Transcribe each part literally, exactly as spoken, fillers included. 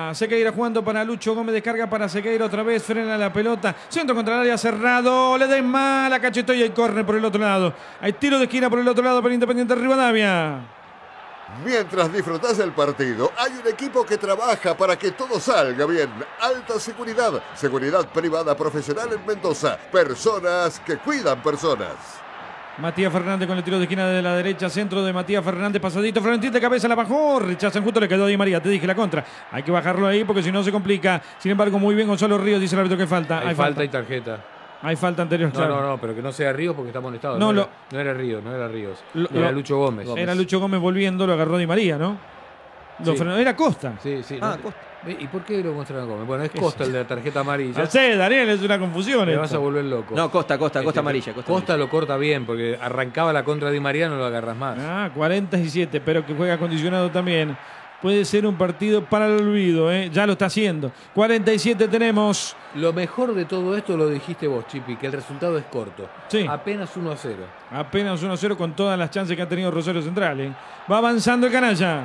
para Sequeira, jugando para Lucho Gómez, descarga para Sequeira otra vez, frena la pelota, centro contra el área cerrado, le den mal, la cachetó y hay córner por el otro lado. Hay tiro de esquina por el otro lado para Independiente Rivadavia. Mientras disfrutás del partido, hay un equipo que trabaja para que todo salga bien. Alta seguridad, seguridad privada profesional en Mendoza. Personas que cuidan personas. Matías Fernández con el tiro de esquina de la derecha, centro de Matías Fernández, pasadito, Florentín de cabeza, la bajó, rechazan justo, le quedó a Di María, te dije la contra. Hay que bajarlo ahí porque si no se complica. Sin embargo, muy bien Gonzalo Ríos, dice el árbitro que falta. Hay, Hay falta, falta y tarjeta. Hay falta anterior, no, claro. No, no, pero que no sea Ríos porque está molestado. No, No, lo, era, no era Ríos, no era Ríos. Lo, era lo, Lucho Gómez. Era Lucho Gómez volviendo, lo agarró Di María, ¿no? Lo sí. frenó, era Costa. Sí, sí. Ah, no, Costa. ¿Y por qué lo muestran a Gómez? Bueno, es Costa el de la tarjeta amarilla. No sé, Daniel, es una confusión. Me esto. vas a volver loco. No, Costa, Costa, Costa este, amarilla. Costa, Costa amarilla. Lo corta bien porque arrancaba la contra de Di María, no lo agarras más. Ah, cuarenta y siete, pero que juega acondicionado también. Puede ser un partido para el olvido, ¿eh? Ya lo está haciendo. cuarenta y siete tenemos. Lo mejor de todo esto lo dijiste vos, Chipi, que el resultado es corto. Sí. Apenas uno a cero. Apenas uno a cero con todas las chances que ha tenido Rosario Central, ¿eh? Va avanzando el canalla.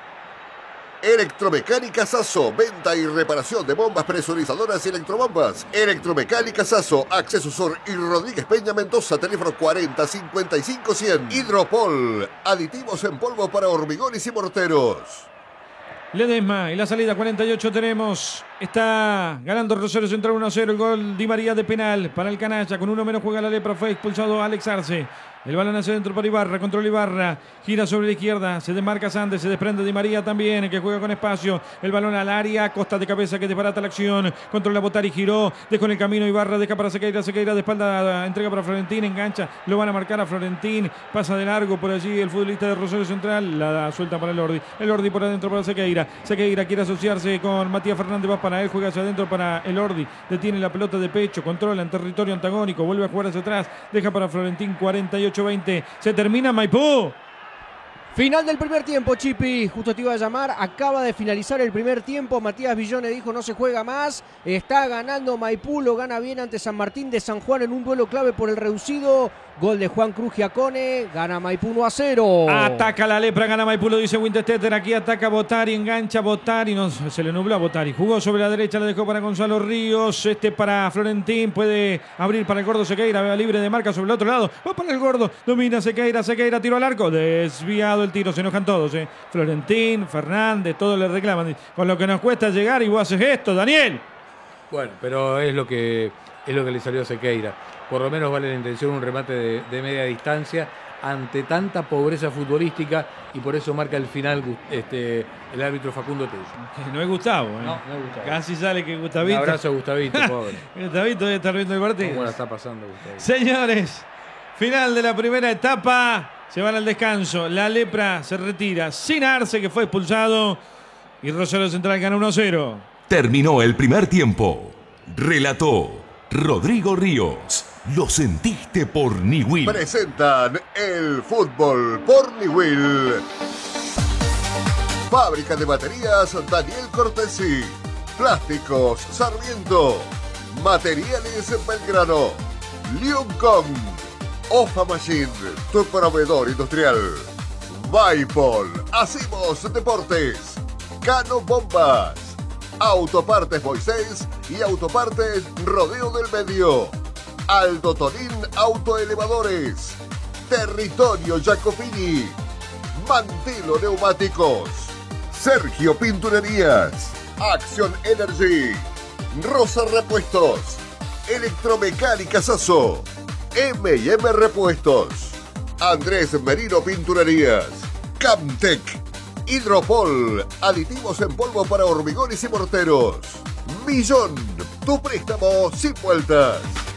Electromecánica Sasso, venta y reparación de bombas presurizadoras y electrobombas. Electromecánica Sasso, Acceso Sur y Rodríguez Peña Mendoza, teléfono cuarenta cincuenta y cinco cien. Hidropol, aditivos en polvo para hormigones y morteros. Ledesma y la salida cuarenta y ocho tenemos. Está ganando Rosario Central uno a cero. El gol Di María de penal para el canalla. Con uno menos juega la lepra. Fue expulsado Alex Arce. El balón hacia adentro para Ibarra. Controla Ibarra. Gira sobre la izquierda. Se desmarca Sandes. Se desprende Di María también. Que juega con espacio. El balón al área. Costa de cabeza que desbarata la acción. Controla Botari. Giró. Dejó en el camino Ibarra. Deja para Sequeira. Sequeira de espalda. Entrega para Florentín. Engancha. Lo van a marcar a Florentín. Pasa de largo por allí el futbolista de Rosario Central. La suelta para el Ordi. El Ordi por adentro para Sequeira. Sequeira quiere asociarse con Matías Fernández. Va para él. Juega hacia adentro para el Ordi. Detiene la pelota de pecho. Controla en territorio antagónico. Vuelve a jugar hacia atrás. Deja para Florentín. cuarenta y ocho veinte. Se termina Maipú. Final del primer tiempo, Chipi. Justo te iba a llamar. Acaba de finalizar el primer tiempo. Matías Villone dijo no se juega más. Está ganando Maipú. Lo gana bien ante San Martín de San Juan en un duelo clave por el reducido. Gol de Juan Cruz Giacone. Gana Maipú uno a cero. Ataca la lepra. Gana Maipú. Lo dice Winterstetter. Aquí ataca Botari. Engancha Botari. No, se le nubló a Botari. Jugó sobre la derecha. La dejó para Gonzalo Ríos. Este para Florentín. Puede abrir para el gordo Sequeira. Vea libre de marca sobre el otro lado. Va para el gordo. Domina Sequeira. Sequeira. Tiro al arco. Desviado el tiro. Se enojan todos. ¿eh? Florentín, Fernández. Todos le reclaman. Con lo que nos cuesta llegar y vos haces esto, Daniel. Bueno, pero es lo que, es lo que le salió a Sequeira. Por lo menos vale la intención un remate de, de media distancia ante tanta pobreza futbolística y por eso marca el final este, el árbitro Facundo Tello. No es Gustavo, ¿eh? No, no es Gustavo. Casi sale que Gustavito. Un abrazo a Gustavito, pobre. Gustavito debe estar viendo el partido. ¿Cómo la está pasando, Gustavito? Señores, final de la primera etapa. Se van al descanso. La lepra se retira sin Arce, que fue expulsado. Y Rosario Central gana uno a cero. Terminó el primer tiempo. Relató Rodrigo Ríos. Lo sentiste por Niwil. Presentan el fútbol por Niwil. Fábrica de baterías Daniel Cortesi. Plásticos Sarmiento. Materiales Belgrano. Liuncom. Ofa Machine, tu proveedor industrial. Vaipol. Hacemos deportes. Cano Bombas. Autopartes Moisés y Autopartes Rodeo del Medio. Aldo Tonín Autoelevadores. Territorio Jacopini. Mantelo Neumáticos. Sergio Pinturerías. Action Energy. Rosa Repuestos. Electromecánica Sasso. eme y eme Repuestos. Andrés Merino Pinturerías. Camtec. Hidropol, aditivos en polvo para hormigones y morteros. Millón, tu préstamo sin vueltas.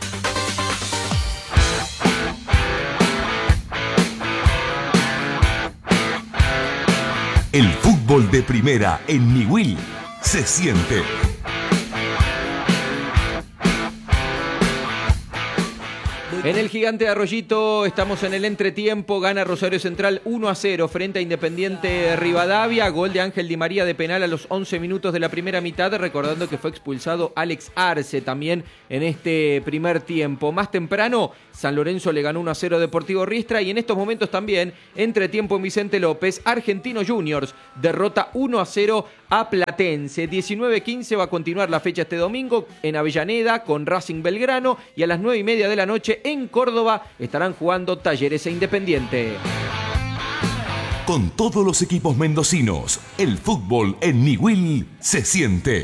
El fútbol de primera en Niwil se siente. En el Gigante de Arroyito estamos en el entretiempo, gana Rosario Central uno a cero frente a Independiente Rivadavia, gol de Ángel Di María de penal a los once minutos de la primera mitad, recordando que fue expulsado Alex Arce también en este primer tiempo. Más temprano, San Lorenzo le ganó uno a cero a Deportivo Riestra y en estos momentos también, entretiempo en Vicente López, Argentino Juniors derrota uno a cero a Platense. diecinueve quince va a continuar la fecha este domingo en Avellaneda con Racing Belgrano y a las nueve y media de la noche en Córdoba estarán jugando Talleres e Independiente. Con todos los equipos mendocinos, el fútbol en Niwil se siente.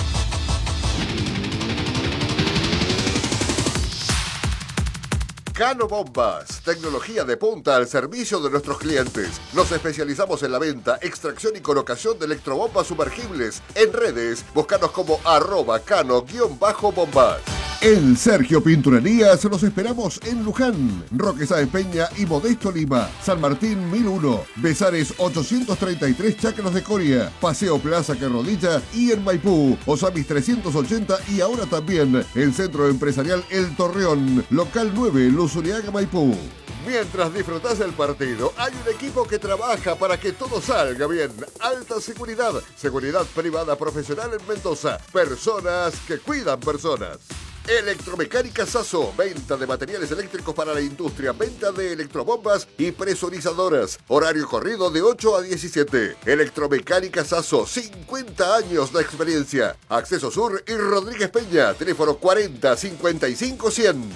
Cano Bombas, tecnología de punta al servicio de nuestros clientes. Nos especializamos en la venta, extracción y colocación de electrobombas sumergibles. En redes, búscanos como arroba cano-bombas. En Sergio Pinturerías los esperamos en Luján, Roque Sáenz Peña y Modesto Lima, San Martín mil uno, Besares ochocientos treinta y tres, Chacras de Coria, Paseo Plaza Carrodilla y en Maipú, Osamis trescientos ochenta y ahora también el Centro Empresarial El Torreón, local nueve, Luzuriaga, Maipú. Mientras disfrutás del partido, hay un equipo que trabaja para que todo salga bien. Alta seguridad, seguridad privada profesional en Mendoza, personas que cuidan personas. Electromecánica Sasso, venta de materiales eléctricos para la industria, venta de electrobombas y presurizadoras. Horario corrido de ocho a diecisiete. Electromecánica Sasso, cincuenta años de experiencia. Acceso Sur y Rodríguez Peña, teléfono cuarenta cincuenta y cinco cien.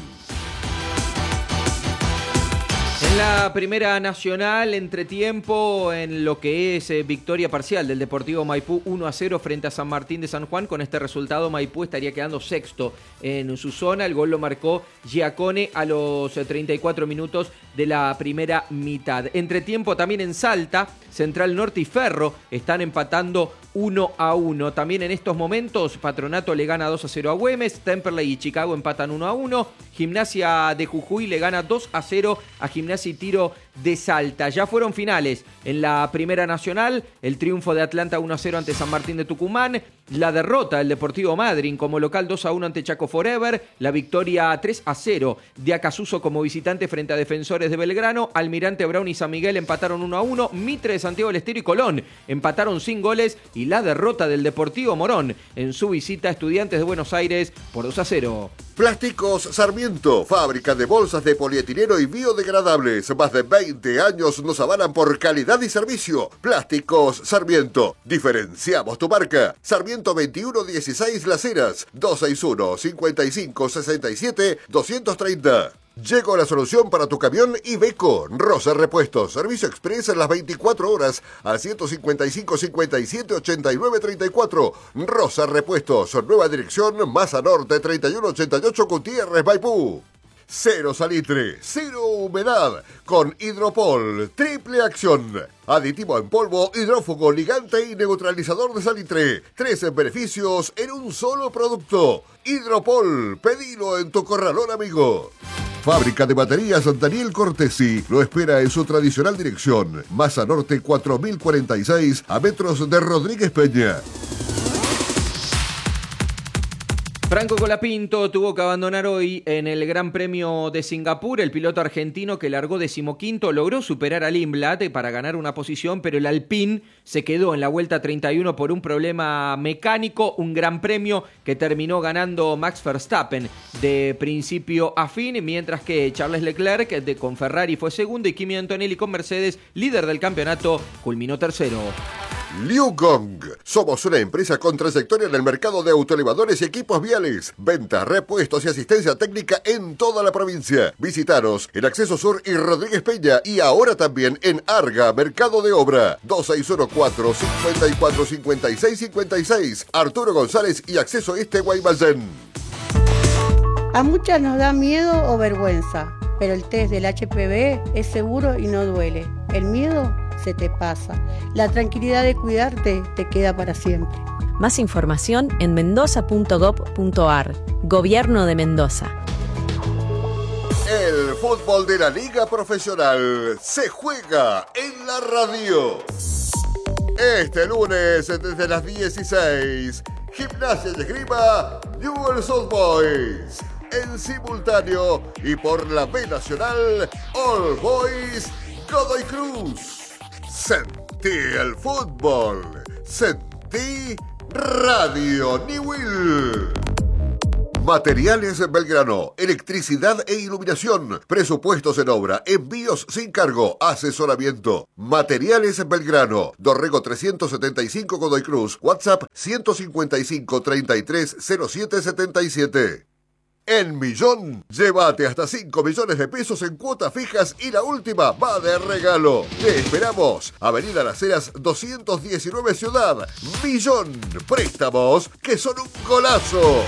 En la Primera Nacional, entretiempo en lo que es eh, victoria parcial del Deportivo Maipú uno a cero frente a San Martín de San Juan. Con este resultado Maipú estaría quedando sexto en su zona. El gol lo marcó Giacone a los treinta y cuatro minutos de la primera mitad. Entretiempo también en Salta, Central Norte y Ferro están empatando uno a uno. También en estos momentos Patronato le gana dos a cero a Güemes, Temperley y Chicago empatan uno a uno. Gimnasia de Jujuy le gana dos a cero a Gimnasia y Tiro de Salta. Ya fueron finales en la Primera Nacional, el triunfo de Atlanta uno a cero ante San Martín de Tucumán, la derrota del Deportivo Madryn como local dos a uno ante Chaco Forever, la victoria tres a cero de Acasuso como visitante frente a Defensores de Belgrano, Almirante Brown y San Miguel empataron uno a uno, Mitre de Santiago del Estero y Colón empataron sin goles y la derrota del Deportivo Morón en su visita a Estudiantes de Buenos Aires por dos a cero. Plásticos Sarmiento, fábrica de bolsas de polietileno y biodegradables. Más de veinte años nos avalan por calidad y servicio. Plásticos Sarmiento. Diferenciamos tu marca. Sarmiento veintiuno dieciséis Las Heras, dos seis uno, cinco cinco, seis siete, dos tres cero. Llegó la solución para tu camión Iveco. Rosa Repuestos. Servicio express en las veinticuatro horas al ciento cincuenta y cinco, cincuenta y siete, ochenta y nueve, treinta y cuatro. Rosa Repuestos. Nueva dirección, Maza Norte, treinta y uno ochenta y ocho, Gutiérrez, Maipú. Cero salitre, cero humedad, con Hidropol, triple acción. Aditivo en polvo, hidrófugo, ligante y neutralizador de salitre. Tres beneficios en un solo producto. Hidropol, pedilo en tu corralón amigo. Fábrica de baterías Daniel Cortesi lo espera en su tradicional dirección. Maza Norte cuatro mil cuarenta y seis, a metros de Rodríguez Peña. Franco Colapinto tuvo que abandonar hoy en el Gran Premio de Singapur. El piloto argentino que largó decimoquinto logró superar al Lindblad para ganar una posición, pero el Alpine se quedó en la vuelta treinta y uno por un problema mecánico. Un Gran Premio que terminó ganando Max Verstappen de principio a fin, mientras que Charles Leclerc de, con Ferrari fue segundo y Kimi Antonelli con Mercedes, líder del campeonato, culminó tercero. Liu Gong. Somos una empresa con trayectoria en el mercado de autoelevadores y equipos viales. Ventas, repuestos y asistencia técnica en toda la provincia. Visitaros en Acceso Sur y Rodríguez Peña y ahora también en Arga, Mercado de Obra. dos seis uno cuatro, cinco cuatro, cinco seis cinco seis. Arturo González y Acceso Este, Guaymallén. A muchas nos da miedo o vergüenza, pero el test del H P V es seguro y no duele. El miedo se te pasa. La tranquilidad de cuidarte te queda para siempre. Más información en mendoza punto gob punto ar. Gobierno de Mendoza. El fútbol de la Liga Profesional se juega en la radio. Este lunes desde las dieciséis, Gimnasia y Esgrima, Newell's Old Boys. En simultáneo y por la B Nacional, All Boys, Godoy Cruz. Sentí el fútbol. Sentí Radio Niwil. Materiales Belgrano, electricidad e iluminación, presupuestos en obra, envíos sin cargo, asesoramiento. Materiales Belgrano, Dorrego trescientos setenta y cinco Godoy Cruz, WhatsApp ciento cincuenta y cinco, treinta y tres, cero siete setenta y siete. En Millón, llévate hasta cinco millones de pesos en cuotas fijas y la última va de regalo. Te esperamos. Avenida Las Heras doscientos diecinueve Ciudad. Millón. Préstamos que son un golazo.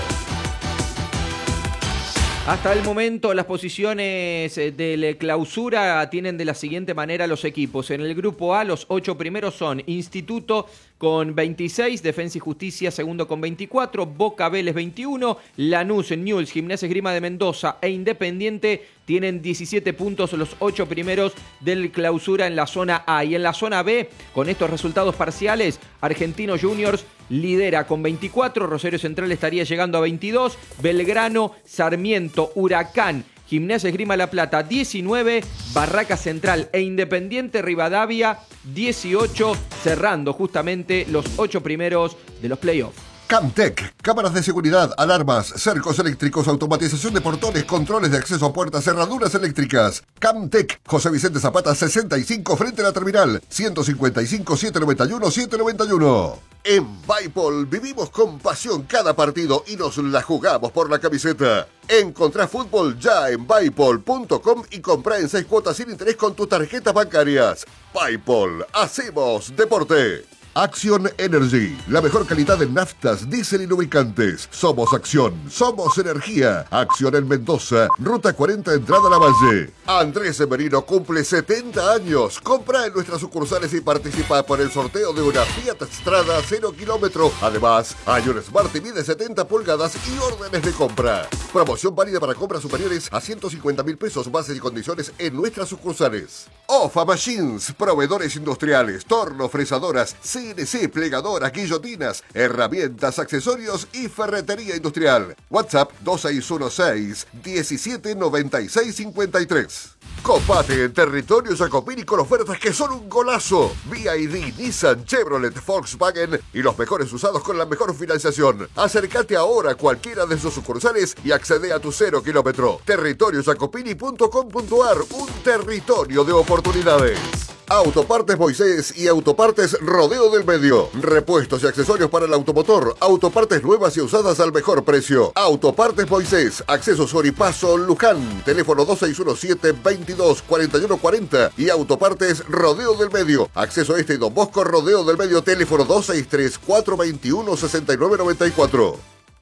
Hasta el momento las posiciones de la clausura tienen de la siguiente manera los equipos. En el grupo A los ocho primeros son Instituto con veintiséis, Defensa y Justicia segundo con veinticuatro, Boca Vélez veintiuno, Lanús, Newell's, Gimnasia Esgrima de Mendoza e Independiente tienen diecisiete puntos los ocho primeros del clausura en la zona A. Y en la zona B, con estos resultados parciales, Argentinos Juniors lidera con veinticuatro, Rosario Central estaría llegando a veintidós, Belgrano, Sarmiento, Huracán, Gimnasia Esgrima La Plata diecinueve, Barraca Central e Independiente Rivadavia dieciocho, cerrando justamente los ocho primeros de los playoffs. Camtec, cámaras de seguridad, alarmas, cercos eléctricos, automatización de portones, controles de acceso a puertas, cerraduras eléctricas. Camtec, José Vicente Zapata sesenta y cinco frente a la terminal, ciento cincuenta y cinco, setecientos noventa y uno, setecientos noventa y uno. En Bipol vivimos con pasión cada partido y nos la jugamos por la camiseta. Encontrá fútbol ya en bipol punto com y comprá en seis cuotas sin interés con tus tarjetas bancarias. Bipol, hacemos deporte. Action Energy, la mejor calidad en naftas, diésel y lubricantes. Somos Acción, somos energía. Acción en Mendoza, Ruta cuarenta, entrada a la Valle. Andrés Severino cumple setenta años. Compra en nuestras sucursales y participa por el sorteo de una Fiat Strada cero kilómetro. Además, hay un Smart T V de setenta pulgadas y órdenes de compra. Promoción válida para compras superiores a ciento cincuenta mil pesos, bases y condiciones en nuestras sucursales. Ofa Machines, proveedores industriales, torno, fresadoras, C N C, plegadoras, guillotinas, herramientas, accesorios y ferretería industrial. WhatsApp dos seis uno seis, diecisiete noventa y seis cincuenta y tres. Copate en territorio Jacopini con ofertas que son un golazo. B I D, Nissan, Chevrolet, Volkswagen y los mejores usados con la mejor financiación. Acércate ahora a cualquiera de sus sucursales y accede a tu cero kilómetro. territorio jacopini punto com punto ar, un territorio de oportunidades. Autopartes Moisés y Autopartes Rodeo del Medio. Repuestos y accesorios para el automotor. Autopartes nuevas y usadas al mejor precio. Autopartes Moisés. Acceso Soripaso Luján. Teléfono dos seis uno siete, veintidós, cuarenta y uno cuarenta. Y Autopartes Rodeo del Medio. Acceso Este y Don Bosco Rodeo del Medio. Teléfono dos seis tres, cuatro veintiuno, sesenta y nueve noventa y cuatro.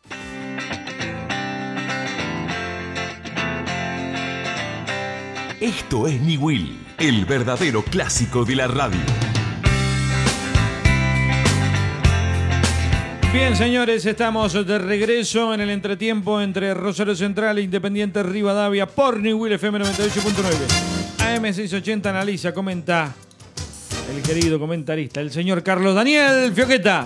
Esto es Niwil, el verdadero clásico de la radio. Bien, señores, estamos de regreso en el entretiempo entre Rosario Central e Independiente Rivadavia por Niwil F M noventa y ocho punto nueve. A M seiscientos ochenta analiza, comenta el querido comentarista, el señor Carlos Daniel Fioqueta.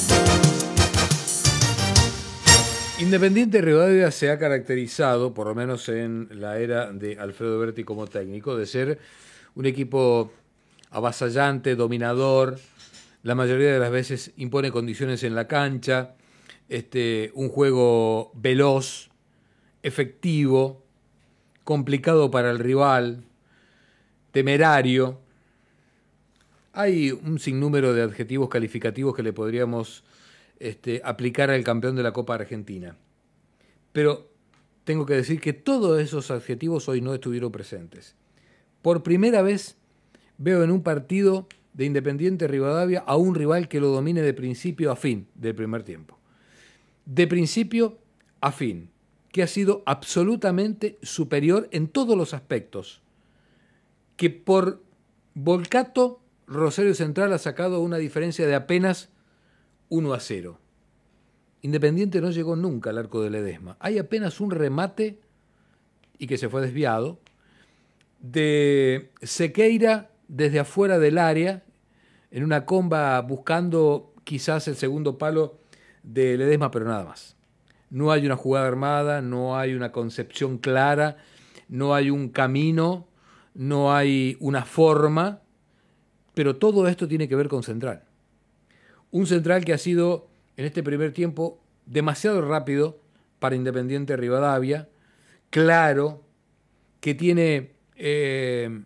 Independiente Rivadavia se ha caracterizado, por lo menos en la era de Alfredo Berti como técnico, de ser un equipo avasallante, dominador, la mayoría de las veces impone condiciones en la cancha, este, un juego veloz, efectivo, complicado para el rival, temerario. Hay un sinnúmero de adjetivos calificativos que le podríamos Este, aplicar al campeón de la Copa Argentina. Pero tengo que decir que todos esos adjetivos hoy no estuvieron presentes. Por primera vez veo en un partido de Independiente Rivadavia a un rival que lo domine de principio a fin del primer tiempo. De principio a fin, que ha sido absolutamente superior en todos los aspectos. Que por volcato Rosario Central ha sacado una diferencia de apenas uno a cero. Independiente no llegó nunca al arco de Ledesma. Hay apenas un remate, y que se fue desviado, de Sequeira desde afuera del área, en una comba buscando quizás el segundo palo de Ledesma, pero nada más. No hay una jugada armada, no hay una concepción clara, no hay un camino, no hay una forma, pero todo esto tiene que ver con Central. Un Central que ha sido, en este primer tiempo, demasiado rápido, para Independiente Rivadavia, claro, que tiene eh,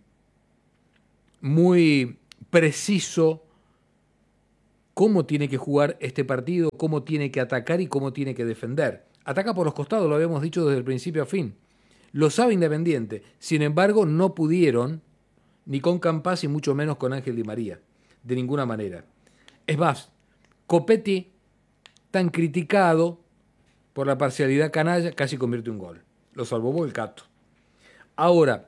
muy preciso cómo tiene que jugar este partido, cómo tiene que atacar y cómo tiene que defender. Ataca por los costados, lo habíamos dicho desde el principio a fin. Lo sabe Independiente, sin embargo no pudieron, ni con Campás y mucho menos con Ángel Di María, de ninguna manera. Es más, Copetti, tan criticado por la parcialidad canalla, casi convierte un gol. Lo salvó Volcato. Ahora,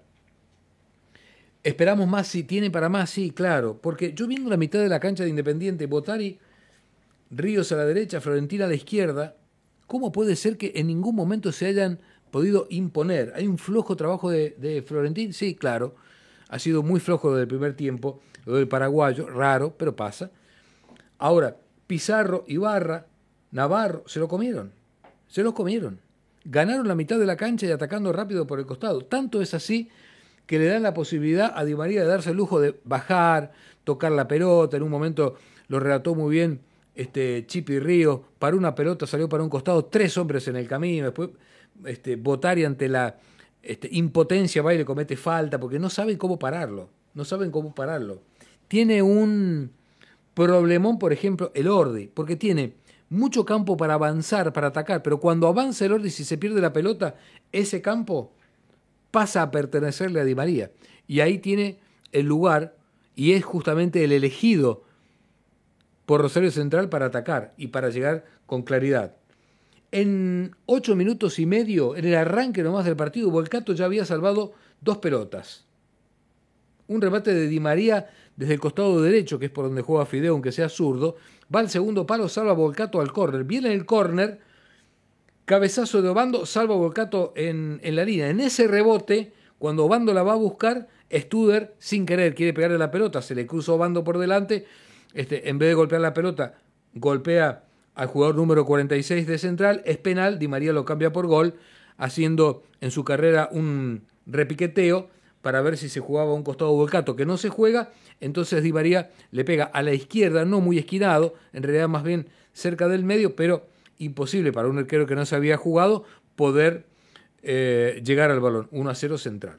esperamos más, si tiene para más, sí, claro, porque yo viendo la mitad de la cancha de Independiente, Botari, Ríos a la derecha, Florentina a la izquierda, ¿cómo puede ser que en ningún momento se hayan podido imponer? ¿Hay un flojo trabajo de, de Florentín? Sí, claro, ha sido muy flojo desde el primer tiempo, lo del paraguayo, raro, pero pasa. Ahora, Pizarro, Ibarra, Navarro, se lo comieron, se los comieron. Ganaron la mitad de la cancha y atacando rápido por el costado. Tanto es así que le dan la posibilidad a Di María de darse el lujo de bajar, tocar la pelota. En un momento lo relató muy bien este Chipi Ríos, paró una pelota, salió para un costado, tres hombres en el camino. Después este, Botari ante la este, impotencia va y le comete falta porque no saben cómo pararlo. No saben cómo pararlo. Tiene un problemón, por ejemplo, el Ordi, porque tiene mucho campo para avanzar, para atacar, pero cuando avanza el Ordi, si se pierde la pelota, ese campo pasa a pertenecerle a Di María. Y ahí tiene el lugar, y es justamente el elegido por Rosario Central para atacar y para llegar con claridad. En ocho minutos y medio, en el arranque nomás del partido, Volcato ya había salvado dos pelotas. Un remate de Di María desde el costado derecho, que es por donde juega Fideo, aunque sea zurdo, va al segundo palo, salva Volcato al córner. Viene el córner, cabezazo de Obando, salva Volcato en, en la línea. En ese rebote, cuando Obando la va a buscar, Studer, sin querer, quiere pegarle la pelota, se le cruza Obando por delante, este, en vez de golpear la pelota, golpea al jugador número cuarenta y seis de Central, es penal, Di María lo cambia por gol, haciendo en su carrera un repiqueteo para ver si se jugaba a un costado Volcato, que no se juega, entonces Di María le pega a la izquierda, no muy esquinado, en realidad más bien cerca del medio, pero imposible para un arquero que no se había jugado poder eh, llegar al balón. uno a cero Central.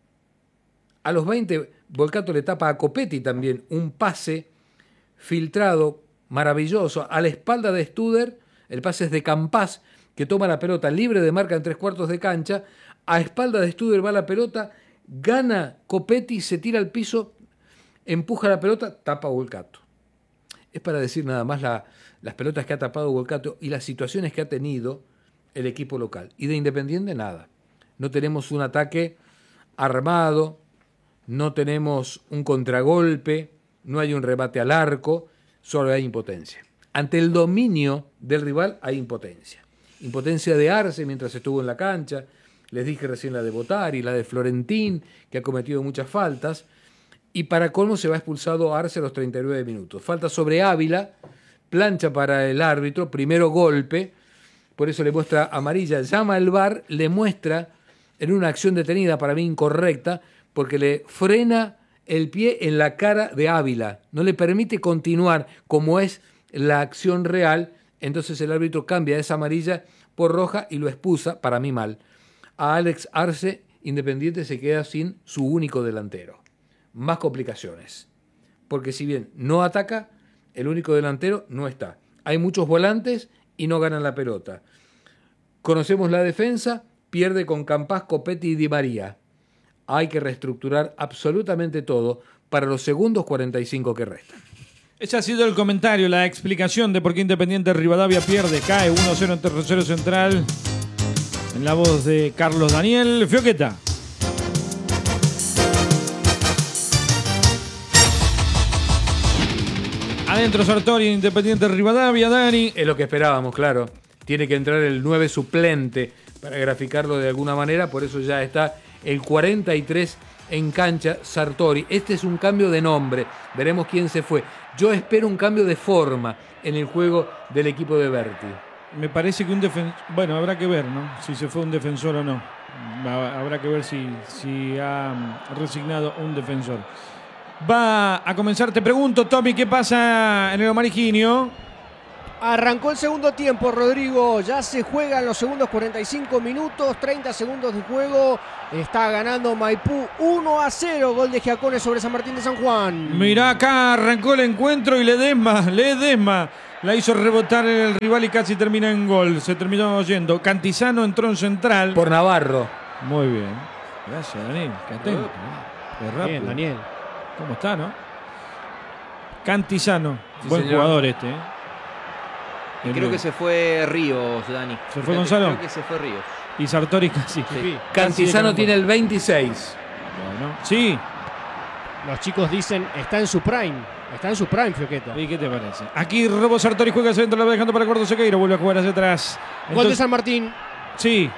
A los veinte, Volcato le tapa a Copetti también un pase filtrado, maravilloso, a la espalda de Studer, el pase es de Campás, que toma la pelota libre de marca en tres cuartos de cancha, a espalda de Studer va la pelota, gana Copetti, se tira al piso, empuja la pelota, tapa Volcato. Es para decir nada más la, las pelotas que ha tapado Volcato y las situaciones que ha tenido el equipo local. Y de Independiente nada. No tenemos un ataque armado, no tenemos un contragolpe, no hay un remate al arco, solo hay impotencia. Ante el dominio del rival hay impotencia. Impotencia de Arce mientras estuvo en la cancha. Les dije recién la de Botari, la de Florentín, que ha cometido muchas faltas. Y para colmo se va expulsado Arce a los treinta y nueve minutos. Falta sobre Ávila, plancha para el árbitro, primero golpe, por eso le muestra amarilla. Llama al V A R, le muestra en una acción detenida, para mí incorrecta, porque le frena el pie en la cara de Ávila. No le permite continuar como es la acción real. Entonces el árbitro cambia esa amarilla por roja y lo expulsa, para mí mal. A Alex Arce, Independiente se queda sin su único delantero. Más complicaciones. Porque si bien no ataca, el único delantero no está. Hay muchos volantes y no ganan la pelota. Conocemos la defensa, pierde con Campás, Copetti y Di María. Hay que reestructurar absolutamente todo para los segundos cuarenta y cinco que restan. Ese ha sido el comentario, la explicación de por qué Independiente Rivadavia pierde. Cae uno a cero ante Rosario Central. En la voz de Carlos Daniel Fioqueta. Adentro Sartori, Independiente Rivadavia, Dani. Es lo que esperábamos, claro. Tiene que entrar el nueve suplente para graficarlo de alguna manera, por eso ya está el cuarenta y tres en cancha Sartori. Este es un cambio de nombre, veremos quién se fue. Yo espero un cambio de forma en el juego del equipo de Berti. Me parece que un defensor, bueno, habrá que ver, ¿no? Si se fue un defensor o no. Habrá que ver si, si ha resignado un defensor. Va a comenzar, te pregunto, Tommy, ¿qué pasa en el Omar Higinio? Arrancó el segundo tiempo, Rodrigo. Ya se juegan los segundos cuarenta y cinco minutos, treinta segundos de juego. Está ganando Maipú uno a cero. Gol de Giacones sobre San Martín de San Juan. Mirá, acá arrancó el encuentro y Ledesma, Ledesma la hizo rebotar en el rival y casi termina en gol. Se terminó yendo. Cantizano entró en central. Por Navarro. Muy bien. Gracias, Daniel. Qué atento. ¿eh? Qué rápido. Bien, Daniel. ¿Cómo está, no? Cantizano. Sí, Buen señor. jugador este, ¿eh? Y creo que se fue Ríos, Dani. ¿Se fue Fíjate, Gonzalo? Creo que se fue Ríos. Y Sartori casi. Sí. Cantizano tiene el veintiséis. Bueno, sí. Los chicos dicen, está en su prime. Está en su prime, Fioqueta. ¿Y qué te parece? Aquí Robo Sartori juega hacia adentro, la va dejando para Gordo Sequeira. Vuelve a jugar hacia atrás. Gol de Entonces, San Martín. sí.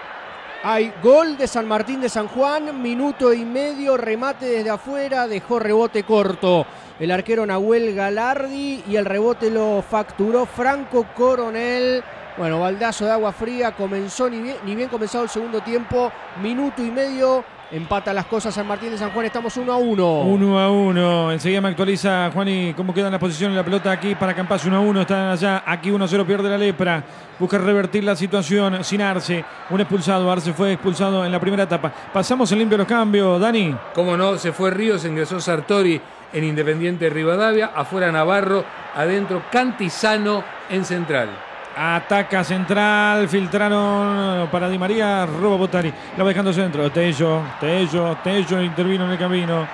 Hay gol de San Martín de San Juan, minuto y medio, remate desde afuera, dejó rebote corto el arquero Nahuel Galardi y el rebote lo facturó Franco Coronel. Bueno, baldazo de agua fría, comenzó ni bien, ni bien comenzado el segundo tiempo, minuto y medio, empata las cosas San Martín de San Juan, estamos uno a uno. uno a uno. Enseguida me actualiza, Juani, cómo quedan las posiciones de la pelota aquí para Campas. uno a uno, están allá. Aquí uno a cero pierde la Lepra. Busca revertir la situación sin Arce. Un expulsado. Arce fue expulsado en la primera etapa. Pasamos en limpio los cambios, Dani. Cómo no, se fue Ríos, ingresó Sartori en Independiente Rivadavia. Afuera Navarro, adentro Cantizano en central. Ataca central, filtraron para Di María, roba Botari, la va dejando centro, Tello, Tello, Tello intervino en el camino.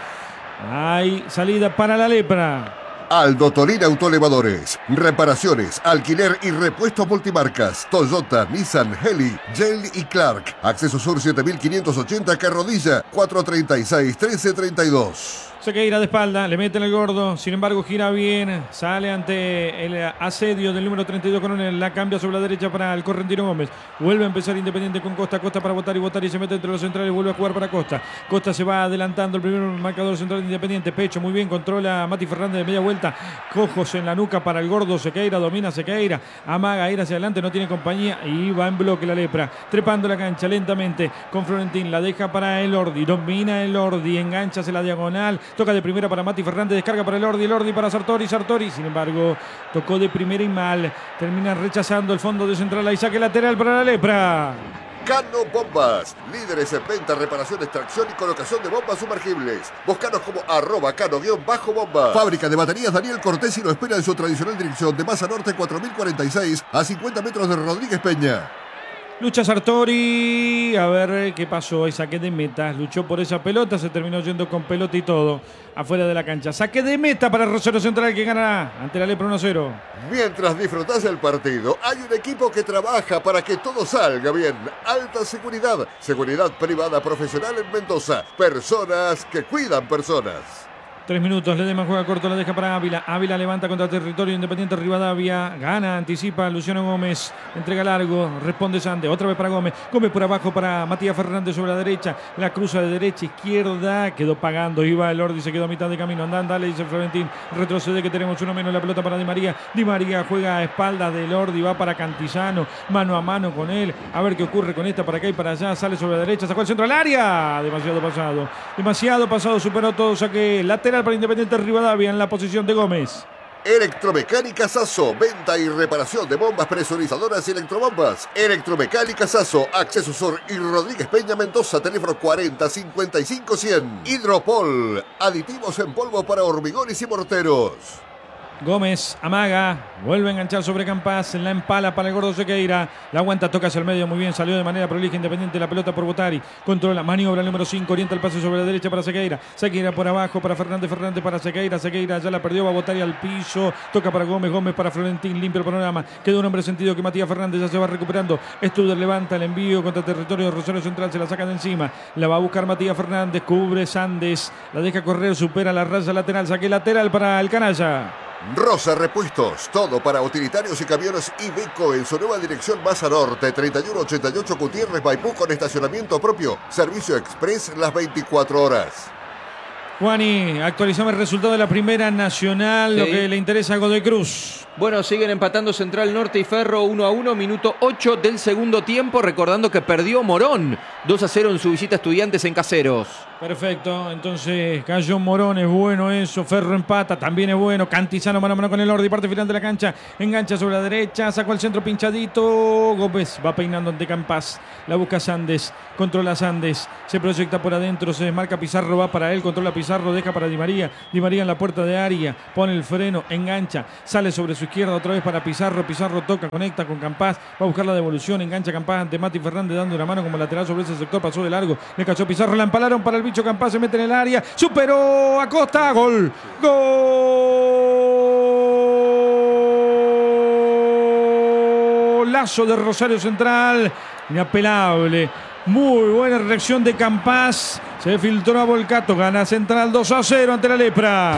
Hay salida para la Lepra. Aldo Torino Autoelevadores. Reparaciones, alquiler y repuestos multimarcas. Toyota, Nissan, Heli, Yale y Clark. Acceso Sur siete mil quinientos ochenta, Carrodilla, cuatro treinta y seis, trece treinta y dos. Sequeira de espalda, le mete en el gordo, sin embargo gira bien, sale ante el asedio del número treinta y dos Coronel, la cambia sobre la derecha para el Correntino Gómez, vuelve a empezar Independiente con Costa, Costa para Botari, Botari se mete entre los centrales, vuelve a jugar para Costa, Costa se va adelantando, el primer marcador central de Independiente, Pecho muy bien, controla a Mati Fernández de media vuelta, cojos en la nuca para el gordo Sequeira, domina Sequeira, amaga ir hacia adelante, no tiene compañía y va en bloque la Lepra, trepando la cancha lentamente con Florentín, la deja para el Ordi, domina el Ordi, engancha hacia la diagonal, toca de primera para Mati Fernández, descarga para el Ordi, el Ordi para Sartori, Sartori, sin embargo, tocó de primera y mal, termina rechazando el fondo de central, ahí saque lateral para la Lepra. Cano Bombas, líderes en venta, reparación, extracción y colocación de bombas sumergibles. Búscanos como arroba cano-bomba. Fábrica de baterías Daniel Cortés y lo espera en su tradicional dirección de Maza Norte cuatro mil cuarenta y seis a cincuenta metros de Rodríguez Peña. Lucha Sartori, a ver qué pasó, y saque de meta, luchó por esa pelota, se terminó yendo con pelota y todo, afuera de la cancha. Saque de meta para Rosario Central que ganará ante la Lepra uno a cero. Mientras disfrutás el partido, hay un equipo que trabaja para que todo salga bien. Alta seguridad, seguridad privada profesional en Mendoza, personas que cuidan personas. Tres minutos, Ledesma juega corto, la deja para Ávila. Ávila levanta contra territorio Independiente Rivadavia. Gana, anticipa Luciano Gómez. Entrega largo, responde Sande. Otra vez para Gómez. Gómez por abajo para Matías Fernández sobre la derecha. La cruza de derecha, izquierda. Quedó pagando. Iba el Ordi, se quedó a mitad de camino. Andando, le dice Florentín. Retrocede que tenemos uno menos. La pelota para Di María. Di María juega a espaldas del Ordi. Va para Cantizano. Mano a mano con él. A ver qué ocurre con esta. Para acá y para allá. Sale sobre la derecha. Sacó el centro al área. Demasiado pasado. Demasiado pasado. Superó todo. Saque lateral para Independiente Rivadavia en la posición de Gómez. Electromecánica Sasso, venta y reparación de bombas presurizadoras y electrobombas. Electromecánica Sasso, Acceso Sur y Rodríguez Peña Mendoza, teléfono cuarenta cincuenta y cinco cien. Hidropol, aditivos en polvo para hormigones y morteros. Gómez amaga, vuelve a enganchar sobre Campas, la empala para el gordo Sequeira, la aguanta, toca hacia el medio, muy bien, salió de manera prolija Independiente, la pelota por Botari, controla, maniobra el número cinco, orienta el pase sobre la derecha para Sequeira, Sequeira por abajo para Fernández, Fernández para Sequeira, Sequeira ya la perdió, va Botari al piso, toca para Gómez, Gómez para Florentín, limpia el panorama, queda un hombre sentido que Matías Fernández ya se va recuperando, Studer levanta el envío contra territorio de Rosario Central, se la saca de encima, la va a buscar Matías Fernández, cubre Sandes, la deja correr, supera la raya lateral, saque lateral para el canalla. Rosa Repuestos, todo para utilitarios y camiones Iveco en su nueva dirección Maza Norte, treinta y uno ochenta y ocho Gutiérrez, Maipú, con estacionamiento propio, servicio express las veinticuatro horas. Juani, actualizamos el resultado de la Primera Nacional, Sí. lo que le interesa a Godoy Cruz. Bueno, siguen empatando Central Norte y Ferro uno a uno, minuto ocho del segundo tiempo, recordando que perdió Morón dos a cero en su visita a Estudiantes en Caseros. Perfecto, entonces cayó Morón, es bueno eso, Ferro empata, también es bueno, Cantizano mano a mano con el Ordi, parte final de la cancha, engancha sobre la derecha, sacó el centro pinchadito, Gómez va peinando ante Campas, la busca Sandes, controla Sandes, se proyecta por adentro, se desmarca Pizarro, va para él, controla Pizarro, deja para Di María, Di María en la puerta de área, pone el freno, engancha, sale sobre su izquierda otra vez para Pizarro, Pizarro toca, conecta con Campas, va a buscar la devolución, engancha Campas ante Mati Fernández dando una mano como lateral sobre ese sector, pasó de largo, le cayó Pizarro, la empalaron para el bicho Campas, se mete en el área, superó Acosta, gol, golazo de Rosario Central, inapelable, muy buena reacción de Campas, se filtró a Volcato, gana Central dos a cero ante la Lepra.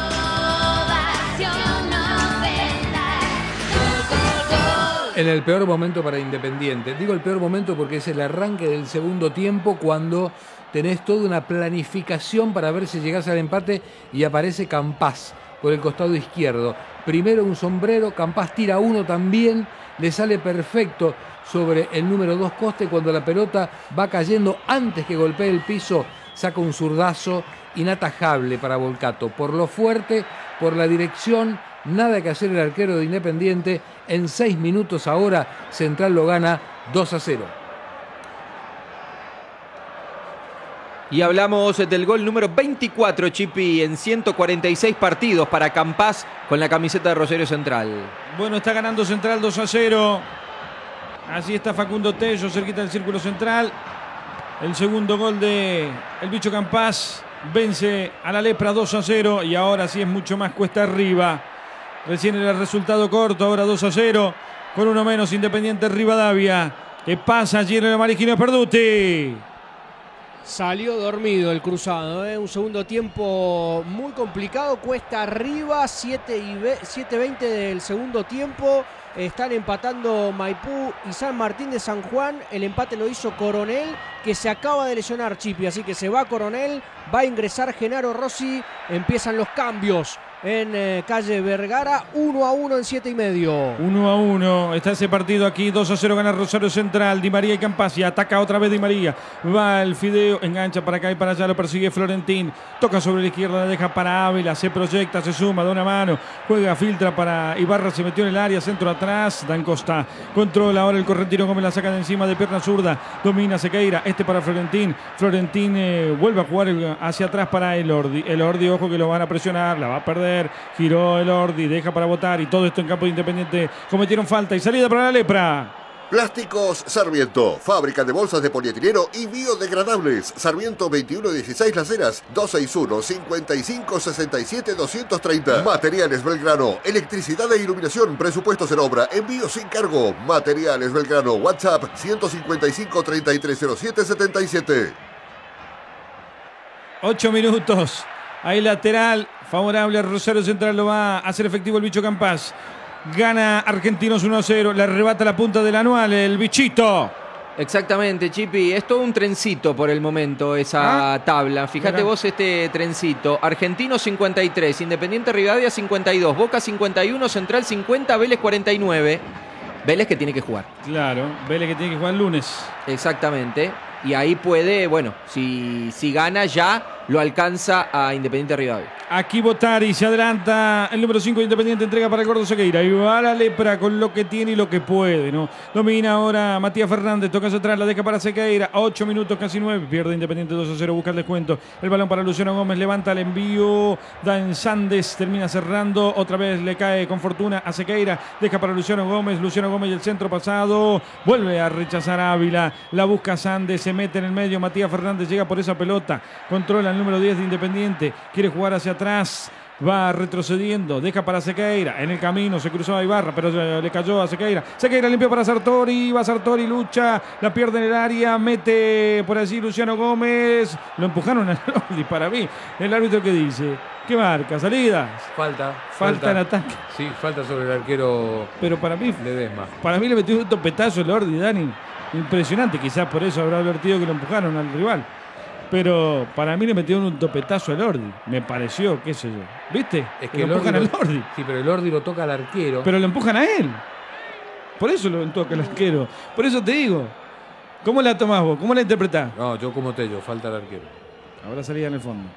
En el peor momento para Independiente. Digo el peor momento porque es el arranque del segundo tiempo cuando tenés toda una planificación para ver si llegás al empate y aparece Campas por el costado izquierdo. Primero un sombrero, Campas tira uno también, le sale perfecto sobre el número dos Coste cuando la pelota va cayendo antes que golpee el piso, saca un zurdazo inatajable para Volcato. Por lo fuerte, por la dirección, nada que hacer el arquero de Independiente. En seis minutos ahora, Central lo gana dos a cero. Y hablamos del gol número veinticuatro, Chipi, en ciento cuarenta y seis partidos para Campas con la camiseta de Rosario Central. Bueno, está ganando Central dos a cero. Así está Facundo Tello, cerquita del círculo central. El segundo gol de el bicho Campas vence a la Lepra dos a cero y ahora sí es mucho más cuesta arriba. Recién era el resultado corto, ahora dos a cero. Con uno menos Independiente Rivadavia. ¿Qué pasa allí en el Marigino Perduti? Salió dormido el cruzado, ¿eh? Un segundo tiempo muy complicado, cuesta arriba, siete veinte del segundo tiempo. Están empatando Maipú y San Martín de San Juan. El empate lo hizo Coronel, que se acaba de lesionar, Chipi. Así que se va Coronel, va a ingresar Genaro Rossi. Empiezan los cambios en eh, calle Vergara, uno a uno en siete y medio. uno a uno, está ese partido aquí, dos a cero gana Rosario Central, Di María y Campas, y ataca otra vez Di María, va el Fideo, engancha para acá y para allá, lo persigue Florentín, toca sobre la izquierda, la deja para Ávila, se proyecta, se suma, da una mano, juega, filtra para Ibarra, se metió en el área, centro atrás, Dan Costa, controla ahora el correntino Gómez, la saca de encima de pierna zurda, domina Sequeira, este para Florentín, Florentín eh, vuelve a jugar el, hacia atrás para el Ordi, el Ordi, ojo que lo van a presionar, la va a perder, giró el Ordi, deja para votar y todo esto en campo de Independiente. Cometieron falta y salida para la Lepra. Plásticos Sarmiento, fábrica de bolsas de polietileno y biodegradables. Sarmiento veintiuno dieciséis Las Heras, dos seis uno, cinco cinco, seis siete, dos tres cero. Materiales Belgrano, electricidad e iluminación, presupuestos en obra, envío sin cargo. Materiales Belgrano, WhatsApp ciento cincuenta y cinco, treinta y tres cero siete, setenta y siete. Ocho minutos. Ahí lateral, favorable a Rosario Central, lo va a hacer efectivo el bicho Campas. Gana Argentinos uno a cero, le arrebata la punta del anual, el bichito. Exactamente, Chipi, es todo un trencito por el momento esa ¿Ah? tabla. Fíjate vos este trencito. Argentinos cincuenta y tres, Independiente Rivadavia cincuenta y dos, Boca cincuenta y uno, Central cincuenta, Vélez cuarenta y nueve. Vélez que tiene que jugar. Claro, Vélez que tiene que jugar el lunes. Exactamente. Y ahí puede, bueno, si, si gana ya lo alcanza a Independiente Rivadavia. Aquí Botari se adelanta el número cinco de Independiente, entrega para el gordo Sequeira. Y va la Lepra con lo que tiene y lo que puede, ¿no? Domina ahora Matías Fernández, toca hacia atrás, la deja para Sequeira. ocho minutos, casi nueve, pierde Independiente dos a cero, busca el descuento. El balón para Luciano Gómez, levanta el envío, da en Sandes, termina cerrando. Otra vez le cae con fortuna a Sequeira, deja para Luciano Gómez. Luciano Gómez y el centro pasado, vuelve a rechazar a Ávila, la busca Sandes, se mete en el medio. Matías Fernández llega por esa pelota, controla el número diez de Independiente, quiere jugar hacia atrás, va retrocediendo, deja para Sequeira, en el camino se cruzó a Ibarra, pero le cayó a Sequeira. Sequeira limpio para Sartori, va Sartori, lucha, la pierde en el área, mete por allí Luciano Gómez, lo empujaron al Ordi. Para mí, el árbitro que dice, ¿qué marca? ¿Salidas? Falta. Falta en ataque. Sí, falta sobre el arquero. Pero para mí, Ledesma. Para mí le metió un topetazo el Ordi, Dani. Impresionante, quizás por eso habrá advertido que lo empujaron al rival. Pero para mí le metieron un topetazo al Ordi. Me pareció, qué sé yo. ¿Viste? Es que lo el empujan Ordi al Ordi. Sí, pero el Ordi lo toca al arquero. Pero lo empujan a él. Por eso lo toca el arquero. Por eso te digo. ¿Cómo la tomás vos? ¿Cómo la interpretás? No, yo como Tello, falta el arquero. Ahora salía en el fondo.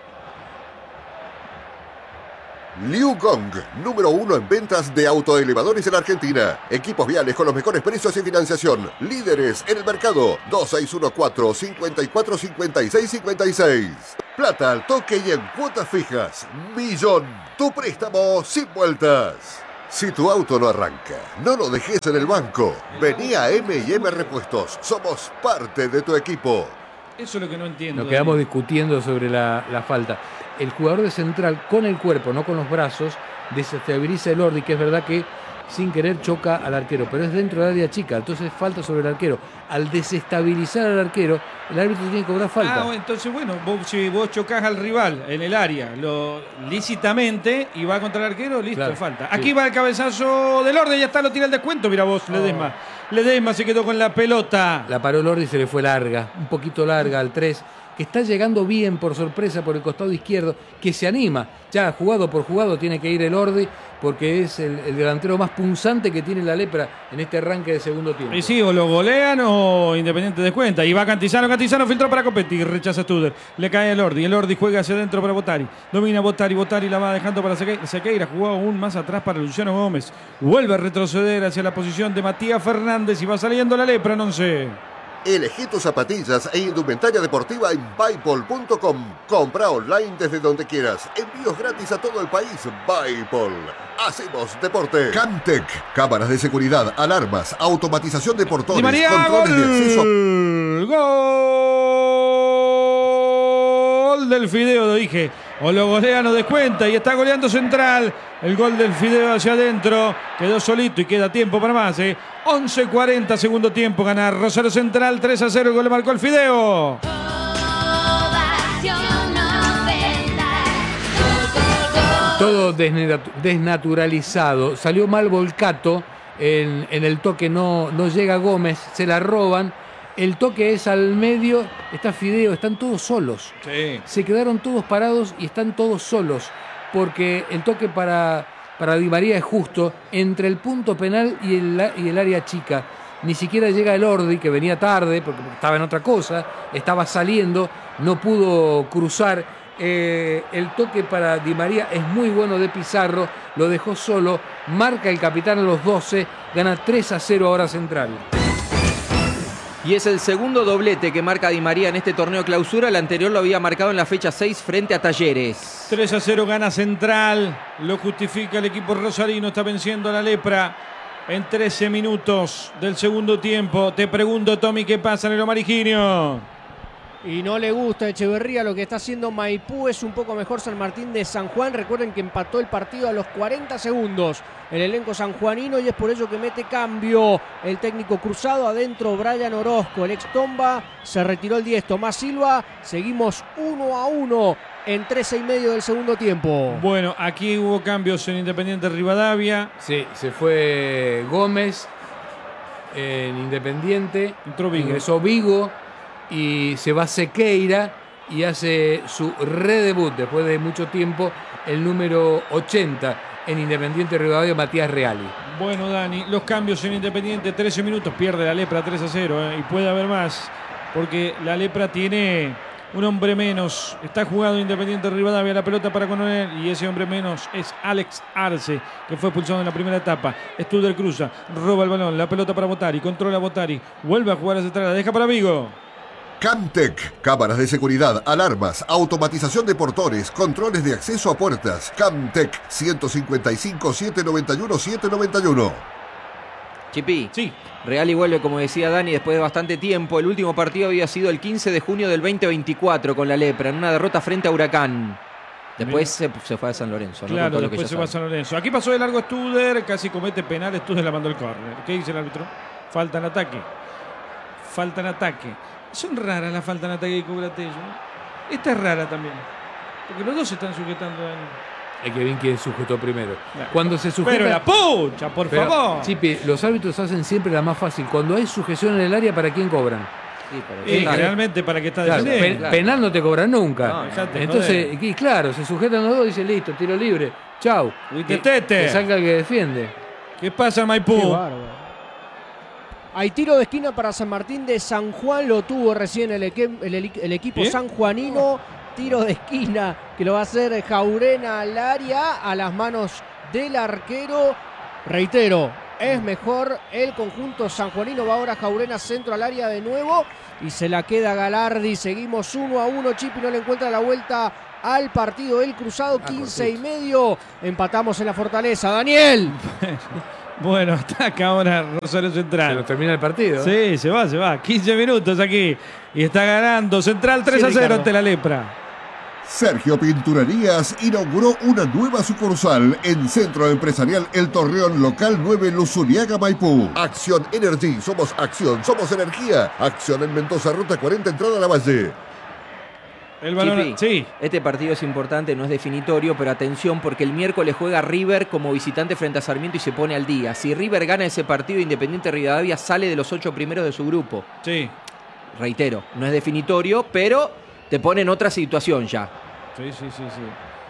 Liu Gong, número uno en ventas de autoelevadores en Argentina. Equipos viales con los mejores precios y financiación. Líderes en el mercado. dos seis uno cuatro, cinco cuatro, cinco seis cinco seis. Plata al toque y en cuotas fijas. Millón. Tu préstamo sin vueltas. Si tu auto no arranca, no lo dejes en el banco. Vení a eme y eme Repuestos. Somos parte de tu equipo. Eso es lo que no entiendo. Nos quedamos Dani. discutiendo sobre la, la falta. El jugador de central con el cuerpo, no con los brazos, desestabiliza el Ordi, que es verdad que sin querer choca al arquero, pero es dentro del área chica, entonces falta sobre el arquero. Al desestabilizar al arquero, el árbitro tiene que cobrar falta. Ah, bueno, entonces bueno, vos, si vos chocás al rival en el área lo, lícitamente y va contra el arquero, listo, Claro, falta. sí. Aquí va el cabezazo del Ordi, ya está, lo tira el descuento, mira vos, Oh. Ledesma. Ledesma se quedó con la pelota. La paró el Ordi y se le fue larga, un poquito larga al tres, que está llegando bien por sorpresa por el costado izquierdo, que se anima. Ya jugado por jugado tiene que ir el Ordi, porque es el, el delantero más punzante que tiene la Lepra en este arranque de segundo tiempo. Y sí, o lo golean o Independiente descuenta. Y va Cantizano, Cantizano filtró para competir, rechaza Studer. Le cae el Ordi, el Ordi juega hacia adentro para Botari. Domina Botari, Botari la va dejando para Seque- Sequeira. Jugó aún más atrás para Luciano Gómez. Vuelve a retroceder hacia la posición de Matías Fernández y va saliendo la Lepra, no sé. Elegí tus zapatillas e indumentaria deportiva en Buypol punto com. Compra online desde donde quieras. Envíos gratis a todo el país. Buypol. Hacemos deporte. Camtec. Cámaras de seguridad, alarmas, automatización de portones, Di María, controles de acceso. Gol. Gol del Fideo, lo dije. O lo golea, no descuenta y está goleando Central. El gol del Fideo hacia adentro. Quedó solito y queda tiempo para más. ¿eh? once cuarenta, segundo tiempo. Gana Rosario Central tres a cero. El gol le marcó el Fideo. Todo desnatu- desnaturalizado. Salió mal Volcato. En, en el toque no, no llega Gómez. Se la roban. El toque es al medio. Está Fideo. Están todos solos. Sí. Se quedaron todos parados y están todos solos. Porque el toque para, para Di María es justo. Entre el punto penal y el, y el área chica. Ni siquiera llega el Ordi, que venía tarde porque estaba en otra cosa. Estaba saliendo. No pudo cruzar. Eh, el toque para Di María es muy bueno de Pizarro, lo dejó solo, marca el capitán a los doce, gana tres a cero ahora Central. Y es el segundo doblete que marca Di María en este torneo clausura. El anterior lo había marcado en la fecha seis frente a Talleres. tres a cero gana Central. Lo justifica el equipo rosarino. Está venciendo a la Lepra en trece minutos del segundo tiempo. Te pregunto, Tommy, ¿qué pasa en el Omariquinho? Y no le gusta a Echeverría lo que está haciendo Maipú. Es un poco mejor San Martín de San Juan. Recuerden que empató el partido a los cuarenta segundos el elenco sanjuanino y es por ello que mete cambio el técnico cruzado. Adentro Brian Orozco, el ex Tomba, se retiró el diez, Tomás Silva. Seguimos uno a uno en trece y medio del segundo tiempo. Bueno, aquí hubo cambios en Independiente Rivadavia. Sí, se fue Gómez en Independiente, Entró Vigo. ingresó Vigo y se va Sequeira y hace su redebut después de mucho tiempo el número ochenta en Independiente Rivadavia, Matías Reali. Bueno, Dani, los cambios en Independiente, trece minutos, pierde la Lepra tres a cero. ¿eh? Y puede haber más, porque la Lepra tiene un hombre menos. Está jugando Independiente Rivadavia, la pelota para Coronel, y ese hombre menos es Alex Arce, que fue expulsado en la primera etapa. Studer cruza, roba el balón, la pelota para Botari, controla Botari, vuelve a jugar a central, la deja para Vigo. Camtec. Cámaras de seguridad, alarmas, automatización de portones, controles de acceso a puertas. Camtec. ciento cincuenta y cinco, setecientos noventa y uno, setecientos noventa y uno. Chipi, Sí. Reali vuelve, como decía Dani, después de bastante tiempo. El último partido había sido el quince de junio del veinte veinticuatro con la Lepra, en una derrota frente a Huracán. Después se, se fue a San Lorenzo, ¿no? Con Claro, todo lo que después ya se va a saben. San Lorenzo. Aquí pasó de largo Studer, casi comete penal, Studer la mandó el córner. ¿Qué dice el árbitro? Falta en ataque. Falta en ataque. Son raras las faltas en ataque de Cubratello. Esta es rara también. Porque los dos se están sujetando a él. Hay que ver quién sujetó primero. Claro. Cuando se sujeta... Pero la pucha, por Pero, favor. Chipi, los árbitros hacen siempre la más fácil. Cuando hay sujeción en el área, ¿para quién cobran? Sí, pero Y claro. realmente para que está Claro, defendiendo. pe- claro. penal no te cobran nunca. No, exacto, Entonces, joder. y claro, se sujetan los dos y dice listo, tiro libre. Chau. Huittetete. Que, que salga el que defiende. ¿Qué pasa, Qué Maipú? bárbaro. Hay tiro de esquina para San Martín de San Juan, lo tuvo recién el, eque- el, el- el equipo ¿Eh? sanjuanino. Tiro de esquina que lo va a hacer Jaurena al área, a las manos del arquero. Reitero, es mejor el conjunto sanjuanino. Va ahora Jaurena, centro al área de nuevo y se la queda Galardi. Seguimos uno a uno. Chipi no le encuentra la vuelta al partido. El cruzado, quince y medio. Empatamos en la Fortaleza. Daniel. Bueno, ataca ahora Rosario Se Central. nos termina el partido. ¿eh? Sí, se va, se va. quince minutos aquí. Y está ganando Central tres Sí, a cero Ricardo. ante la Lepra. Sergio Pinturerías inauguró una nueva sucursal en Centro Empresarial El Torreón, local nueve, Luzuriaga, Maipú. Acción Energy, somos acción, somos energía. Acción en Mendoza, ruta cuarenta, entrada a la Valle. El balón. Chipi, Sí. este partido es importante, no es definitorio, pero atención porque el miércoles juega River como visitante frente a Sarmiento y se pone al día. Si River gana ese partido, Independiente Rivadavia sale de los ocho primeros de su grupo. Sí. Reitero, no es definitorio, pero te pone en otra situación ya. Sí, sí, sí, sí.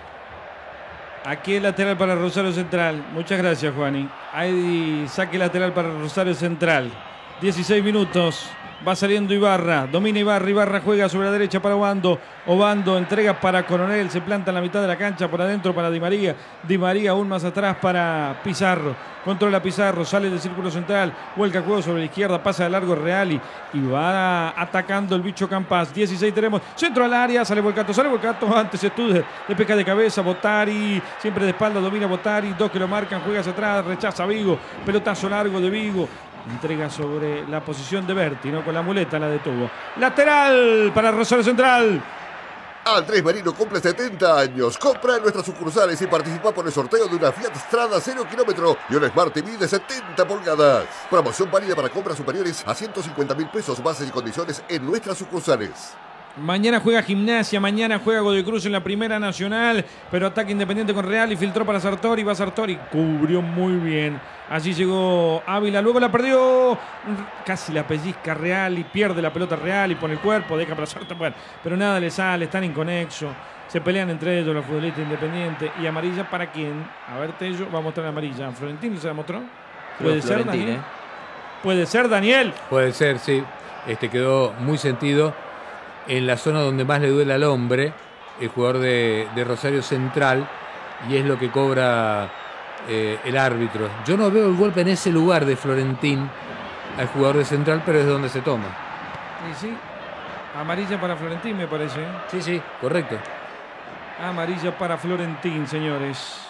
Aquí el lateral para Rosario Central. Muchas gracias, Juani. Hay saque lateral para Rosario Central. dieciséis minutos. Va saliendo Ibarra. Domina Ibarra. Ibarra juega sobre la derecha para Obando. Obando entrega para Coronel. Se planta en la mitad de la cancha. Por adentro para Di María. Di María aún más atrás para Pizarro. Controla Pizarro. Sale del círculo central. Vuelca juego sobre la izquierda. Pasa de largo Reali. Y va atacando el bicho Campas. dieciséis tenemos. Centro al área. Sale Volcato. Sale Volcato. Antes Studer. Le pesca de cabeza. Botari. Siempre de espalda. Domina Botari. Dos que lo marcan. Juega hacia atrás. Rechaza Vigo. Pelotazo largo de Vigo. Entrega sobre la posición de Berti, ¿no? Con la muleta la detuvo. Lateral para Rosario Central. Andrés Merino cumple setenta años. Compra en nuestras sucursales y participa por el sorteo de una Fiat Strada cero kilómetro y un Smart T V de setenta pulgadas. Promoción válida para compras superiores a ciento cincuenta mil pesos. Bases y condiciones en nuestras sucursales. Mañana juega Gimnasia, mañana juega Godoy Cruz en la Primera Nacional, pero ataque Independiente con Real y filtró para Sartori, va Sartori, cubrió muy bien. Allí llegó Ávila, luego la perdió, casi la pellizca Real y pierde la pelota Real y pone el cuerpo, deja para Sartori, bueno, pero nada le sale, están inconexos. Se pelean entre ellos los futbolistas independientes. ¿Y amarilla para quién? A ver, Tello, va a mostrar amarilla. ¿Florentino se la mostró? ¿Puede ser, Florentín, Daniel? ¿eh? ¿Puede ser, Daniel? Puede ser, sí. Este quedó muy sentido en la zona donde más le duele al hombre, el jugador de, de Rosario Central, y es lo que cobra eh, el árbitro. Yo no veo el golpe en ese lugar de Florentín al jugador de Central, pero es donde se toma. Sí, sí. Amarilla para Florentín, me parece. Sí, sí, correcto. Amarilla para Florentín, señores.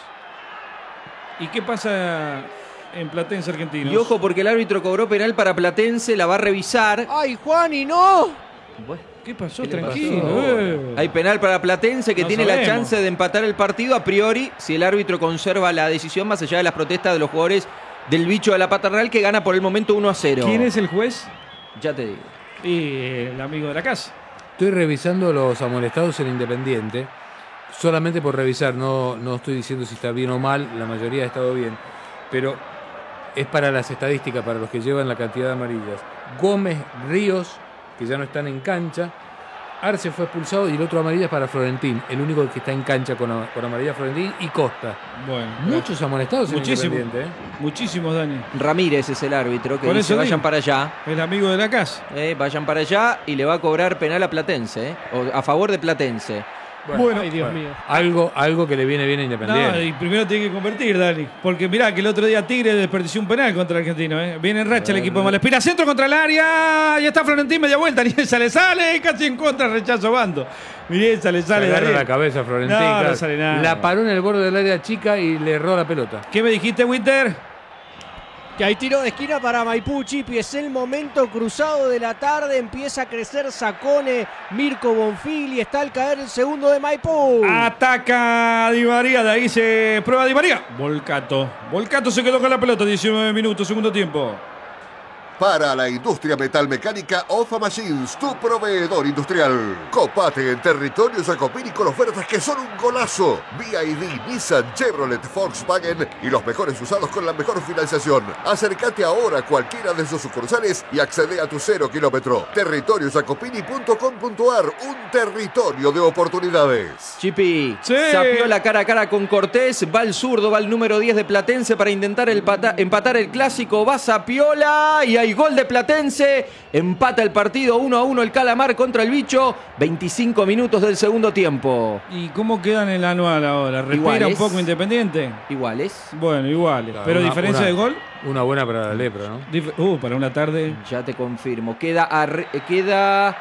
¿Y qué pasa en Platense Argentinos? Y ojo porque el árbitro cobró penal para Platense, la va a revisar. ¡Ay, Juan, y no! Bueno, ¿Qué pasó? ¿Qué le Tranquilo. pasó? eh. hay penal para Platense que No tiene la sabemos. chance de empatar el partido a priori si el árbitro conserva la decisión más allá de las protestas de los jugadores del bicho de la Paternal que gana por el momento uno a cero. ¿Quién es el juez? Ya te digo. Y el amigo de la casa. Estoy revisando los amonestados en Independiente, solamente por revisar, no, no estoy diciendo si está bien o mal, la mayoría ha estado bien, pero es para las estadísticas, para los que llevan la cantidad de amarillas. Gómez, Ríos, que ya no están en cancha, Arce fue expulsado y el otro amarilla es para Florentín, el único que está en cancha con, con amarilla Florentín y Costa. Bueno. Muchos amonestados en Muchísimo. Independiente. ¿eh? Muchísimos, Dani. Ramírez es el árbitro que Por dice eso vayan digo. para allá. El amigo de la casa. eh, vayan para allá y le va a cobrar penal a Platense, eh, o a favor de Platense. Bueno, Ay, Dios Bueno, mío. algo, algo que le viene bien a Independiente. No, y primero tiene que convertir, Dani. Porque mirá que el otro día Tigre desperdició un penal contra el argentino. ¿eh? Viene en racha el equipo de Malespina. Centro contra el área. Ya está Florentín, media vuelta. Ni esa le sale. Casi en contra, rechazo bando. Mirá, esa le Se sale. agarra Daniel. la cabeza Florentín. No, no claro. sale nada. La paró en el borde del área chica y le erró la pelota. ¿Qué me dijiste, Winter? Que hay tiro de esquina para Maipú, Chipi. Es el momento cruzado de la tarde. Empieza a crecer Sacone, Mirko Bonfili. Está al caer el segundo de Maipú. Ataca Di María. De ahí se prueba Di María. Volcato. Volcato se quedó con la pelota. diecinueve minutos, segundo tiempo. Para la industria metalmecánica, Ofa Machines, tu proveedor industrial. Copate en territorio Jacopini con ofertas que son un golazo. B Y D, Nissan, Chevrolet, Volkswagen y los mejores usados con la mejor financiación. Acércate ahora a cualquiera de sus sucursales y accede a tu cero kilómetro. territorio jacopini punto com punto ar, un territorio de oportunidades. Chipi, Sí. Sapiola cara a cara con Cortés, va el zurdo, va el número diez de Platense para intentar el pata- empatar el clásico, va Sapiola y hay gol de Platense, empata el partido uno a uno el Calamar contra el Bicho, veinticinco minutos del segundo tiempo. ¿Y cómo quedan en el anual ahora? ¿Respira Iguales. un poco Independiente? Iguales, Bueno, iguales. Claro, Pero una- diferencia una- de gol, Una buena para la lepra, ¿no? dif- uh, para una tarde. ya te confirmo, queda, arre- queda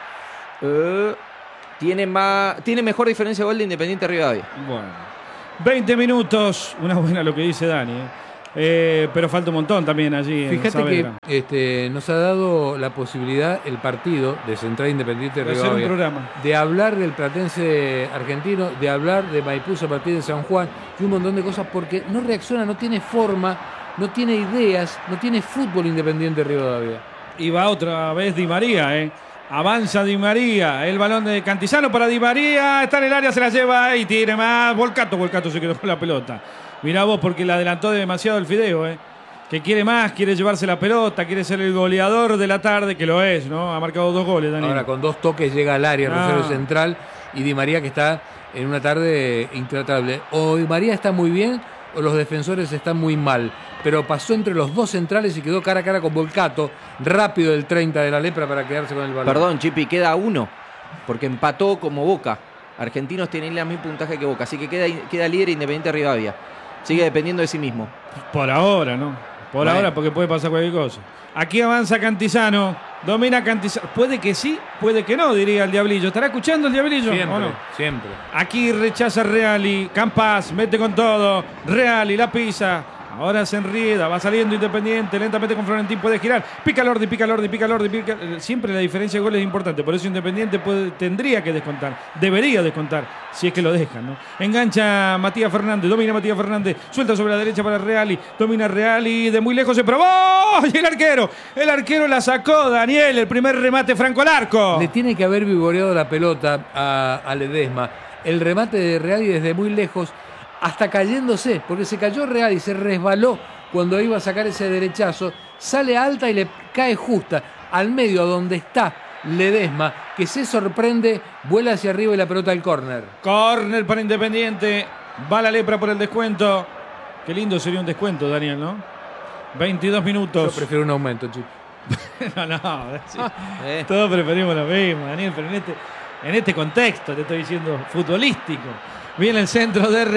eh, tiene, más, tiene mejor diferencia de gol de Independiente Rivadavia. Bueno. veinte minutos, una buena lo que dice Dani. ¿eh? Eh, pero falta un montón también allí en Fíjate que Saavedra. este, nos ha dado la posibilidad el partido de Central Independiente De hacer un Rivadavia programa. de hablar del Platense argentino, de hablar de Maipú a partir de San Juan y un montón de cosas porque no reacciona, no tiene forma, no tiene ideas, no tiene fútbol Independiente Rivadavia. Y va otra vez Di María, ¿eh? Avanza Di María, el balón de Cantizano para Di María, está en el área, se la lleva y tiene más. Volcato, Volcato se quedó con la pelota. Mirá vos porque la adelantó demasiado el Fideo, ¿eh? Que quiere más, quiere llevarse la pelota, quiere ser el goleador de la tarde, que lo es, ¿no? Ha marcado dos goles, Daniel. Ahora con dos toques llega al área Ah. Rosario Central y Di María que está en una tarde intratable. O Di María está muy bien o los defensores están muy mal. Pero pasó entre los dos centrales y quedó cara a cara con Volcato, rápido el treinta de la lepra para quedarse con el balón. Perdón, Chipi, queda uno, porque empató como Boca. Argentinos tienen el mismo puntaje que Boca, así que queda, queda líder Independiente Rivadavia. Sigue dependiendo de sí mismo. Por ahora, ¿no? Por Bueno. ahora, porque puede pasar cualquier cosa. Aquí avanza Cantizano, domina Cantizano. Puede que sí, puede que no, diría el Diablillo. ¿Estará escuchando el Diablillo? Siempre, ¿O no? siempre. Aquí rechaza Reali, Campas, mete con todo, Reali la pisa, ahora se enrieda, va saliendo Independiente, lentamente con Florentín puede girar, pica Lordi, pica Lordi, pica Lordi, pica... siempre la diferencia de goles es importante, por eso Independiente puede, tendría que descontar, debería descontar, si es que lo dejan, ¿no? Engancha Matías Fernández, domina Matías Fernández, suelta sobre la derecha para Reali, domina Reali, de muy lejos se probó, y el arquero, el arquero la sacó, Daniel, el primer remate franco al arco. Le tiene que haber vivoreado la pelota a, a Ledesma. El remate de Reali desde muy lejos, hasta cayéndose, porque se cayó Real y se resbaló cuando iba a sacar ese derechazo, sale alta y le cae justa al medio a donde está Ledesma, que se sorprende, vuela hacia arriba y la pelota al córner. Córner para Independiente, va la lepra por el descuento. Qué lindo sería un descuento, Daniel, ¿no? veintidós Yo minutos. prefiero un aumento, Chip. no, no, sí. Eh. Todos preferimos lo mismo, Daniel, pero en este, en este contexto, te estoy diciendo, futbolístico. Viene el centro de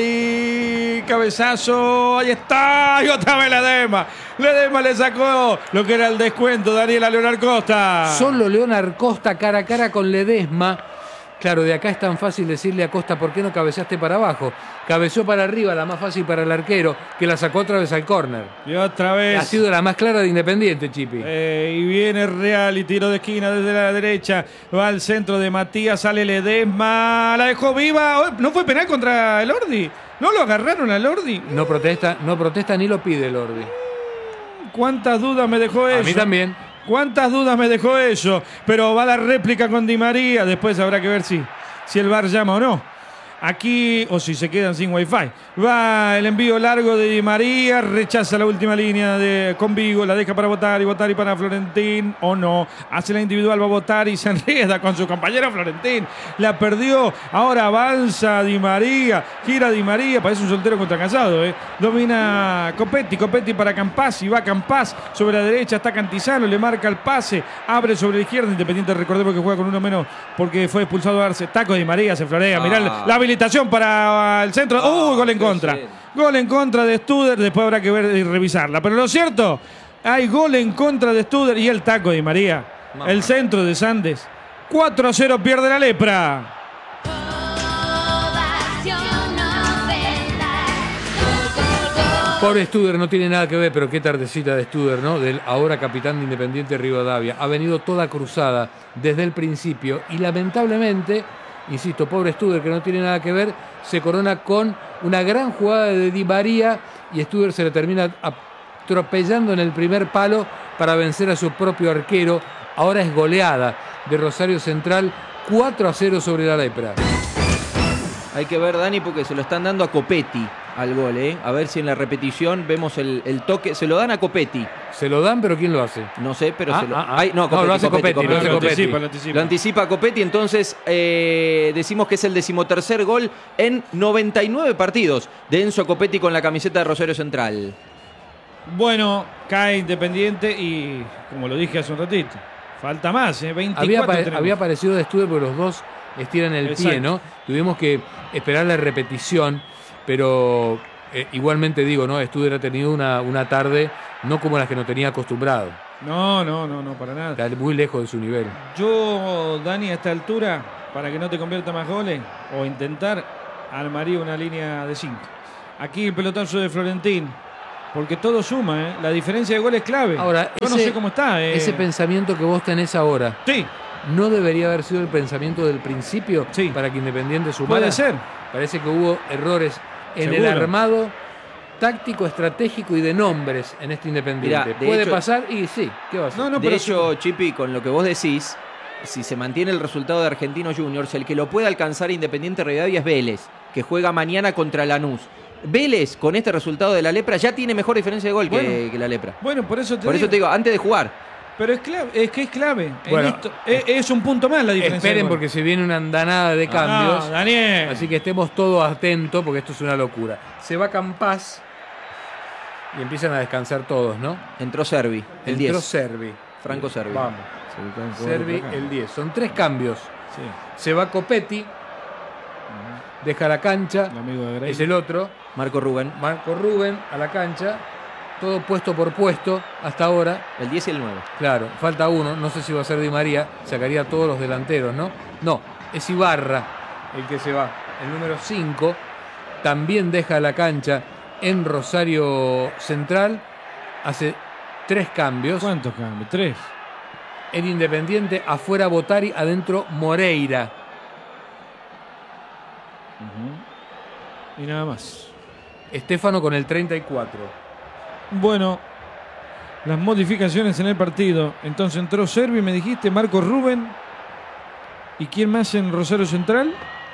Reali, cabezazo, ahí está, y otra vez Ledesma. Ledesma le sacó lo que era el descuento, Daniel, a Leonardo Costa. Solo Leonard Costa cara a cara con Ledesma. Claro, de acá es tan fácil decirle a Costa, ¿por qué no cabezaste para abajo? Cabeció para arriba, la más fácil para el arquero, que la sacó otra vez al córner. Y otra vez. Ha sido la más clara de Independiente, Chipi. Eh, y viene Reali, tiro de esquina desde la derecha, va al centro de Matías, sale Ledesma, la dejó viva. Oh, ¿no fue penal contra el Ordi? ¿No lo agarraron al Ordi? No protesta, no protesta ni lo pide el Ordi. ¿Cuántas dudas me dejó eso? A mí también. ¿Cuántas dudas me dejó eso? Pero va la réplica con Di María, después habrá que ver si, si el V A R llama o no. Aquí, o si se quedan sin wifi. Va el envío largo de Di María, rechaza la última línea de con Vigo, la deja para votar y votar y para Florentín, o no. Hace la individual, va a votar y se enreda con su compañero Florentín. La perdió, ahora avanza Di María, gira Di María, parece un soltero contra casado, ¿eh? Domina Copetti, Copetti para Campas y va Campas sobre la derecha, está Cantizano, le marca el pase, abre sobre la izquierda, Independiente, recordemos que juega con uno menos porque fue expulsado Arce. Taco Di María, se florea, Ah. mirá la habilitación para el centro. Ah, ¡Uy, gol en qué contra! bien. Gol en contra de Studer, después habrá que ver y revisarla. Pero lo cierto, hay gol en contra de Studer y el taco de María. Mamá. El centro de Sandes. cuatro a cero pierde la lepra. Pobre Studer, no tiene nada que ver, pero qué tardecita de Studer, ¿no? Del ahora capitán de Independiente Rivadavia. Ha venido toda cruzada desde el principio y lamentablemente, insisto, pobre Studer, que no tiene nada que ver, se corona con una gran jugada de Di María y Studer se le termina atropellando en el primer palo para vencer a su propio arquero. Ahora es goleada de Rosario Central, cuatro a cero sobre la Lepra. Hay que ver, Dani, porque se lo están dando a Copetti al gol, ¿eh? A ver si en la repetición vemos el, el toque. Se lo dan a Copetti. Se lo dan, pero ¿quién lo hace? No sé, pero Ah, se lo... ah, ah. Ay, no, Copetti, No, lo hace Copetti, Copetti, Copetti, lo hace Lo Copetti. anticipa, lo anticipa. Lo anticipa Copetti, entonces eh, decimos que es el decimotercer gol en noventa y nueve partidos de Enzo Copetti con la camiseta de Rosario Central. Bueno, cae Independiente y, como lo dije hace un ratito, falta más, ¿eh? veinticuatro Había, pa- tenemos. había aparecido de estudio porque los dos estiran el Exacto. pie, ¿no? Tuvimos que esperar la repetición, pero eh, igualmente digo, ¿no? Estudio ha tenido una, una tarde no como las que no tenía acostumbrado. No, no, no, no, para nada. Está muy lejos de su nivel. Yo, Dani, a esta altura, para que no te convierta más goles, o intentar, armaría una línea de cinco. Aquí el pelotazo de Florentín, porque todo suma, ¿eh? La diferencia de goles es clave. Ahora, Yo no ese- sé cómo está. ¿eh? Ese pensamiento que vos tenés ahora, Sí, ¿no debería haber sido el pensamiento del principio Sí. para que Independiente sumara? puede ser. Parece que hubo errores en Seguro. el armado táctico, estratégico y de nombres en este Independiente. Mirá, de ¿Puede hecho- pasar? Y sí, ¿qué va a hacer? No, no, De pero hecho, Chipi, con lo que vos decís, si se mantiene el resultado de Argentinos Juniors, el que lo puede alcanzar Independiente Rivadavia es Vélez, que juega mañana contra Lanús. Vélez, con este resultado de la Lepra, ya tiene mejor diferencia de gol que, Bueno. que la Lepra. Bueno, por eso te Por digo. eso te digo, antes de jugar. Pero es clave, es que es clave. En Bueno, esto- es, es un punto más la diferencia. Esperen de gol. porque se viene una andanada de cambios. No, Daniel. Así que estemos todos atentos porque esto es una locura. Se va Campás y empiezan a descansar todos, ¿no? Entró Servi, el Entró diez. Servi. Franco Servi. Vamos. Se le caen jugadores Servi por acá. el diez. Son tres cambios. Sí, Se va Copetti, deja la cancha, el amigo de Grey. es el otro. Marco Rubén, Marco Rubén a la cancha. Todo puesto por puesto hasta ahora. el diez y el nueve. Claro, falta uno. No sé si va a ser Di María. Sacaría a todos los delanteros, ¿no? No, es Ibarra el que se va. El número cinco también deja la cancha en Rosario Central. Hace tres cambios. ¿Cuántos cambios? Tres. En Independiente, afuera Botari, adentro Moreira. Y nada más. Estefano con el treinta y cuatro. Bueno, las modificaciones en el partido. Entonces entró Servi, me dijiste, Marco Rubén. ¿Y quién más en Rosario Central?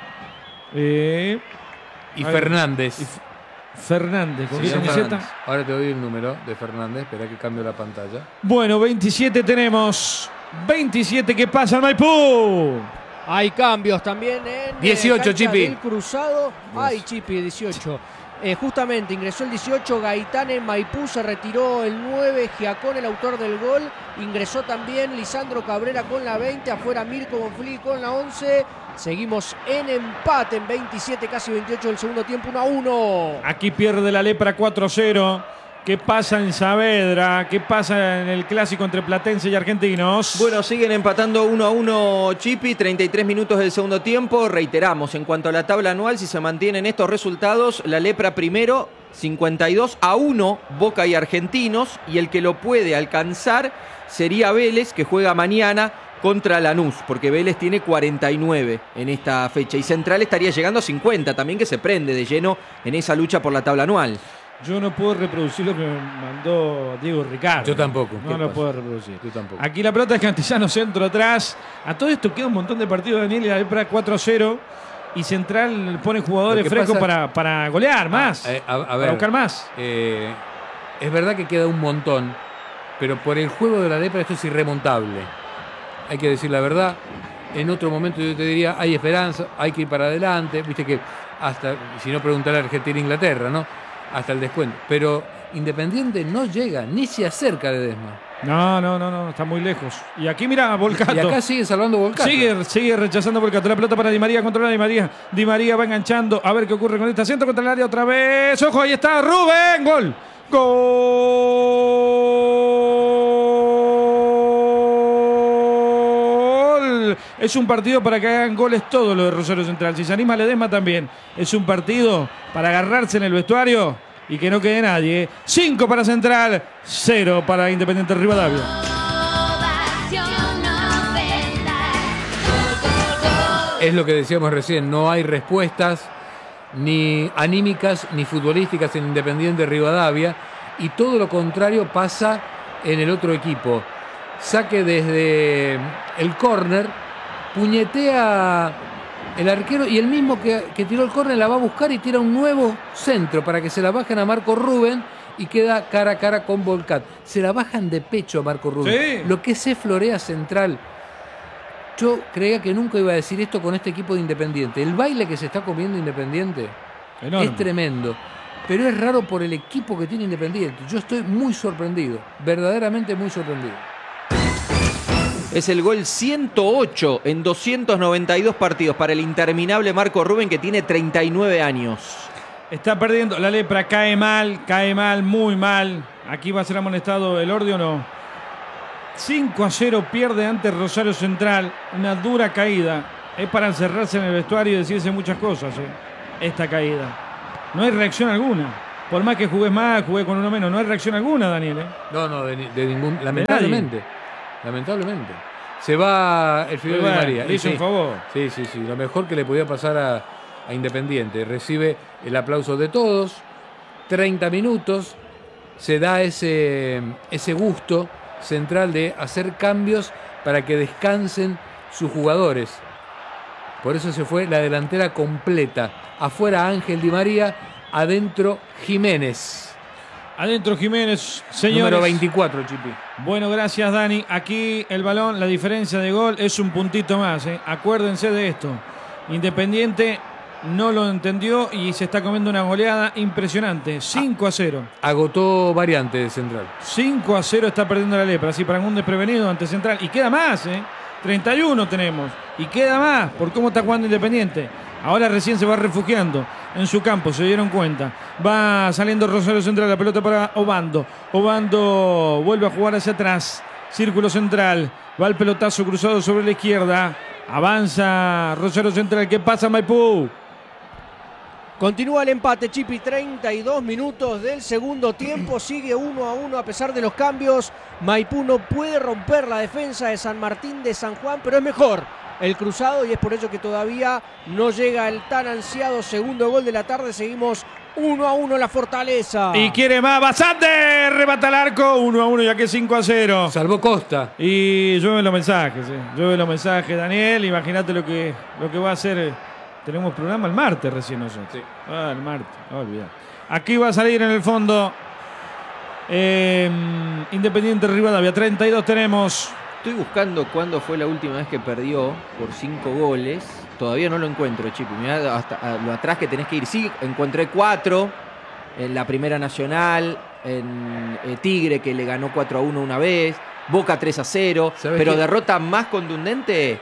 Eh, Y Ay, Fernández. y F- Fernández, ¿con Sí, qué son camiseta? Fernández. Ahora te doy el número de Fernández. Espera que cambio la pantalla. Bueno, veintisiete tenemos. veintisiete que pasa al Maipú. Hay cambios también en dieciocho, eh, cancha Chipi. del Cruzado. Ay, Chipi, dieciocho. Eh, justamente ingresó el dieciocho, Gaitán en Maipú, se retiró el nueve, Giacón, el autor del gol. Ingresó también Lisandro Cabrera con la veinte, afuera Mirko Bonfili con la once. Seguimos en empate en veintisiete, casi veintiocho del segundo tiempo, uno a uno. Aquí pierde la Lepra cuatro a cero. ¿Qué pasa en Saavedra? ¿Qué pasa en el clásico entre Platense y Argentinos? Bueno, siguen empatando uno a uno Chipi, treinta y tres minutos del segundo tiempo. Reiteramos, en cuanto a la tabla anual, si se mantienen estos resultados, la Lepra primero, cincuenta y dos a uno, Boca y Argentinos, y el que lo puede alcanzar sería Vélez, que juega mañana contra Lanús, porque Vélez tiene cuarenta y nueve en esta fecha, y Central estaría llegando a cincuenta también, que se prende de lleno en esa lucha por la tabla anual. Yo no puedo reproducir lo que me mandó Diego Ricardo. Yo tampoco. No ¿Qué lo pasa? puedo reproducir. Yo tampoco. Aquí la pelota es Cantillano, centro atrás. A todo esto queda un montón de partidos, Daniel, y la Lepra cuatro a cero. Y Central pone jugadores Lo que frescos pasa- para, para golear más. Ah, eh, a, a para ver, buscar más. eh, es verdad que queda un montón, pero por el juego de la Lepra esto es irremontable. Hay que decir la verdad. En otro momento yo te diría, hay esperanza, hay que ir para adelante. Viste que hasta, si no preguntar a Argentina e Inglaterra, ¿no? Hasta el descuento. Pero Independiente no llega, ni se acerca de Desma. No, no, no, no, está muy lejos. Y aquí mira, Volcato. Y acá sigue salvando Volcato. Sigue, sigue rechazando Volcato. La pelota para Di María, controla Di María. Di María va enganchando. A ver qué ocurre con esta. Centro contra el área otra vez. Ojo, ahí está Rubén. Gol. Gol. Es un partido para que hagan goles todos los de Rosario Central. Si se anima Ledesma también. Es un partido para agarrarse en el vestuario y que no quede nadie. Cinco para Central, cero para Independiente Rivadavia. Es lo que decíamos recién, no hay respuestas ni anímicas ni futbolísticas en Independiente Rivadavia, y todo lo contrario pasa en el otro equipo. Saque desde el córner, puñetea el arquero y el mismo que, que tiró el córner la va a buscar y tira un nuevo centro para que se la bajen a Marco Rubén y queda cara a cara con Volcat. Se la bajan de pecho a Marco Rubén. Sí. Lo que se florea central. Yo creía que nunca iba a decir esto con este equipo de Independiente. El baile que se está comiendo Independiente Enorme. es tremendo. Pero es raro por el equipo que tiene Independiente. Yo estoy muy sorprendido. Verdaderamente muy sorprendido. Es el gol ciento ocho en doscientos noventa y dos partidos para el interminable Marco Rubén, que tiene treinta y nueve años. Está perdiendo. La Lepra cae mal, cae mal, muy mal. Aquí va a ser amonestado el Ordi o no. cinco a cero pierde ante Rosario Central. Una dura caída. Es para encerrarse en el vestuario y decirse muchas cosas, ¿eh? Esta caída. No hay reacción alguna. Por más que jugué más, jugué con uno menos. No hay reacción alguna, Daniel, ¿eh? No, no, de, de ningún. Lamentablemente. Lamentablemente. Se va el Fideo Di María. Le hizo sí, un favor. Sí, sí, sí. Lo mejor que le podía pasar a, a Independiente. Recibe el aplauso de todos. treinta minutos. Se da ese, ese gusto Central de hacer cambios para que descansen sus jugadores. Por eso se fue la delantera completa. Afuera Ángel Di María, adentro Jiménez. Adentro Jiménez, señores. Número veinticuatro, Chipi. Bueno, gracias, Dani. Aquí el balón, la diferencia de gol es un puntito más, ¿eh? Acuérdense de esto. Independiente no lo entendió y se está comiendo una goleada impresionante. cinco a cero. Agotó variante de Central. cinco a cero está perdiendo la Lepra. Así para un desprevenido ante Central. Y queda más, ¿eh? treinta y uno tenemos. Y queda más por cómo está jugando Independiente. Ahora recién se va refugiando en su campo, se dieron cuenta. Va saliendo Rosario Central, la pelota para Obando. Obando vuelve a jugar hacia atrás. Círculo central. Va el pelotazo cruzado sobre la izquierda. Avanza Rosario Central. ¿Qué pasa, Maipú? Continúa el empate, Chipi, treinta y dos minutos del segundo tiempo, sigue uno a uno a pesar de los cambios. Maipú no puede romper la defensa de San Martín de San Juan, pero es mejor el cruzado y es por ello que todavía no llega el tan ansiado segundo gol de la tarde. Seguimos uno a uno en la Fortaleza. Y quiere más, Basante, rebata el arco, uno a uno ya que cinco a cero. Salvó Costa. Y llueven los mensajes, ¿eh? Llueven los mensajes, Daniel, imagínate lo que, lo que va a hacer. Tenemos programa el martes recién nosotros. Sí. Ah, el martes, no olvidar. Aquí va a salir en el fondo eh, Independiente Rivadavia, treinta y dos tenemos. Estoy buscando cuándo fue la última vez que perdió por cinco goles. Todavía no lo encuentro, Chipi. Mirá hasta a lo atrás que tenés que ir. Sí, encontré cuatro en la Primera Nacional, en eh, Tigre que le ganó cuatro a uno una vez, Boca tres a cero, pero qué? derrota más contundente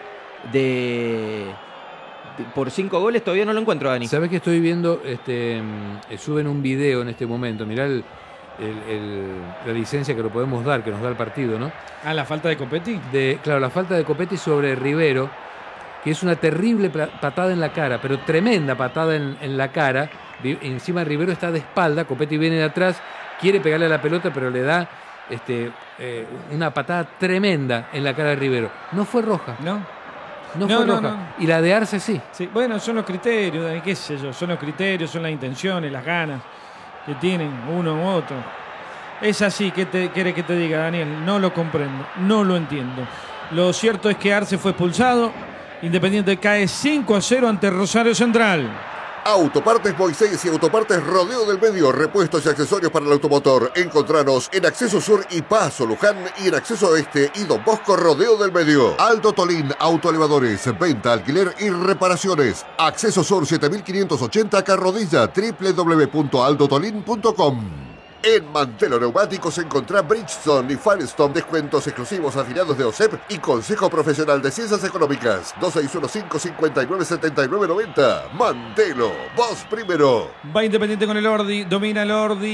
de, de por cinco goles todavía no lo encuentro, Dani. ¿Sabés que estoy viendo? Este, suben un video en este momento. Mirá el, el, el, la licencia que lo podemos dar, que nos da el partido, ¿no? Ah, la falta de Copetti. De, claro, la falta de Copetti sobre Rivero, que es una terrible patada en la cara, pero tremenda patada en, en la cara. Encima Rivero está de espalda, Copetti viene de atrás, quiere pegarle a la pelota, pero le da este, eh, una patada tremenda en la cara de Rivero. No fue roja. No. No, no fue no, roja. No. Y la de Arce sí. sí. Bueno, son los criterios, Dani, qué sé yo. Son los criterios, son las intenciones, las ganas que tienen uno u otro. Es así, ¿qué te quiere que te diga, Daniel? No lo comprendo, no lo entiendo. Lo cierto es que Arce fue expulsado. Independiente cae cinco a cero ante Rosario Central. Autopartes Moisés y Autopartes Rodeo del Medio, repuestos y accesorios para el automotor. Encontranos en Acceso Sur y Paso Luján y en Acceso Oeste y Don Bosco Rodeo del Medio. Aldo Tolín Autoelevadores, venta, alquiler y reparaciones. Acceso Sur siete mil quinientos ochenta Carrodilla, doble u doble u doble u punto aldo tolín punto com. En Mantelo Neumáticos encontrá Bridgestone y Firestone, descuentos exclusivos afiliados de O S E P y Consejo Profesional de Ciencias Económicas. dos seis uno cinco, cinco nueve, siete nueve nueve cero. Mantelo, vos primero. Va Independiente con el Ordi, domina el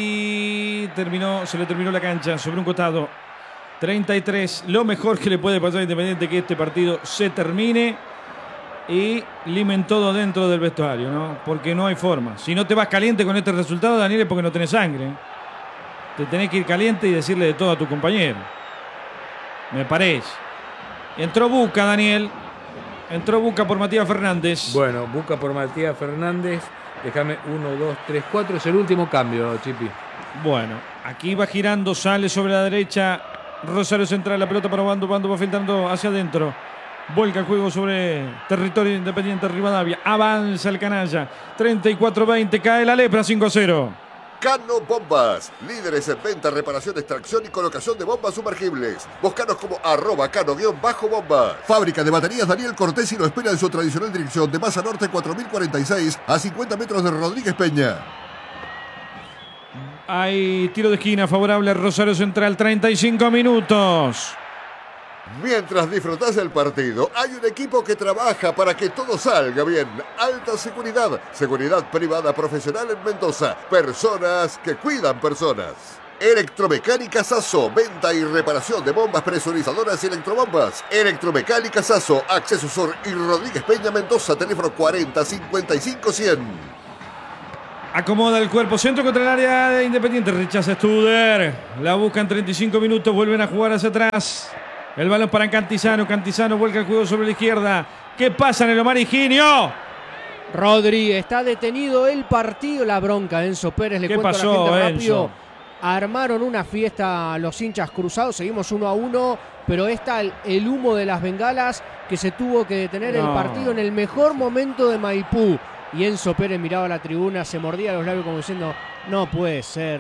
Ordi, terminó, se le terminó la cancha sobre un costado. treinta y tres, lo mejor que le puede pasar a Independiente que este partido se termine y limen todo dentro del vestuario, ¿no? Porque no hay forma. Si no te vas caliente con este resultado, Daniel, es porque no tenés sangre. Te tenés que ir caliente y decirle de todo a tu compañero. Me parece. Entró Buca, Daniel. Entró Buca por Matías Fernández. Bueno, Buca por Matías Fernández. Déjame uno, dos, tres, cuatro. Es el último cambio, Chipi. Bueno, aquí va girando, sale sobre la derecha Rosario Central, la pelota para Bando, Bando va filtrando hacia adentro. Vuelca el juego sobre territorio Independiente Rivadavia. Avanza el canalla. treinta y cuatro veinte, cae la lepra, cinco a cero. Cano Bombas, líderes en venta, reparación, extracción y colocación de bombas sumergibles. Búscanos como arroba cano-bombas. Fábrica de baterías Daniel Cortés y lo espera en su tradicional dirección de Maza Norte cuatro mil cuarenta y seis a cincuenta metros de Rodríguez Peña. Hay tiro de esquina favorable a Rosario Central, treinta y cinco minutos. Mientras disfrutás del partido, hay un equipo que trabaja para que todo salga bien. Alta seguridad, seguridad privada profesional en Mendoza. Personas que cuidan personas. Electromecánica Sasso, venta y reparación de bombas presurizadoras y electrobombas. Electromecánica Sasso, Acceso Sur y Rodríguez Peña Mendoza, teléfono cuarenta cincuenta y cinco cien. Acomoda el cuerpo, centro contra el área de Independiente, rechaza Studer. La buscan treinta y cinco minutos, vuelven a jugar hacia atrás. El balón para Cantizano, Cantizano vuelca el juego sobre la izquierda. ¿Qué pasa en el Omar Higinio? Rodri, está detenido el partido. La bronca, Enzo Pérez, le ¿Qué cuento pasó, a la gente rápido. Enzo? Armaron una fiesta los hinchas cruzados, seguimos uno a uno, pero está el, el humo de las bengalas que se tuvo que detener No. el partido en el mejor momento de Maipú. Y Enzo Pérez miraba a la tribuna, se mordía los labios como diciendo, no puede ser.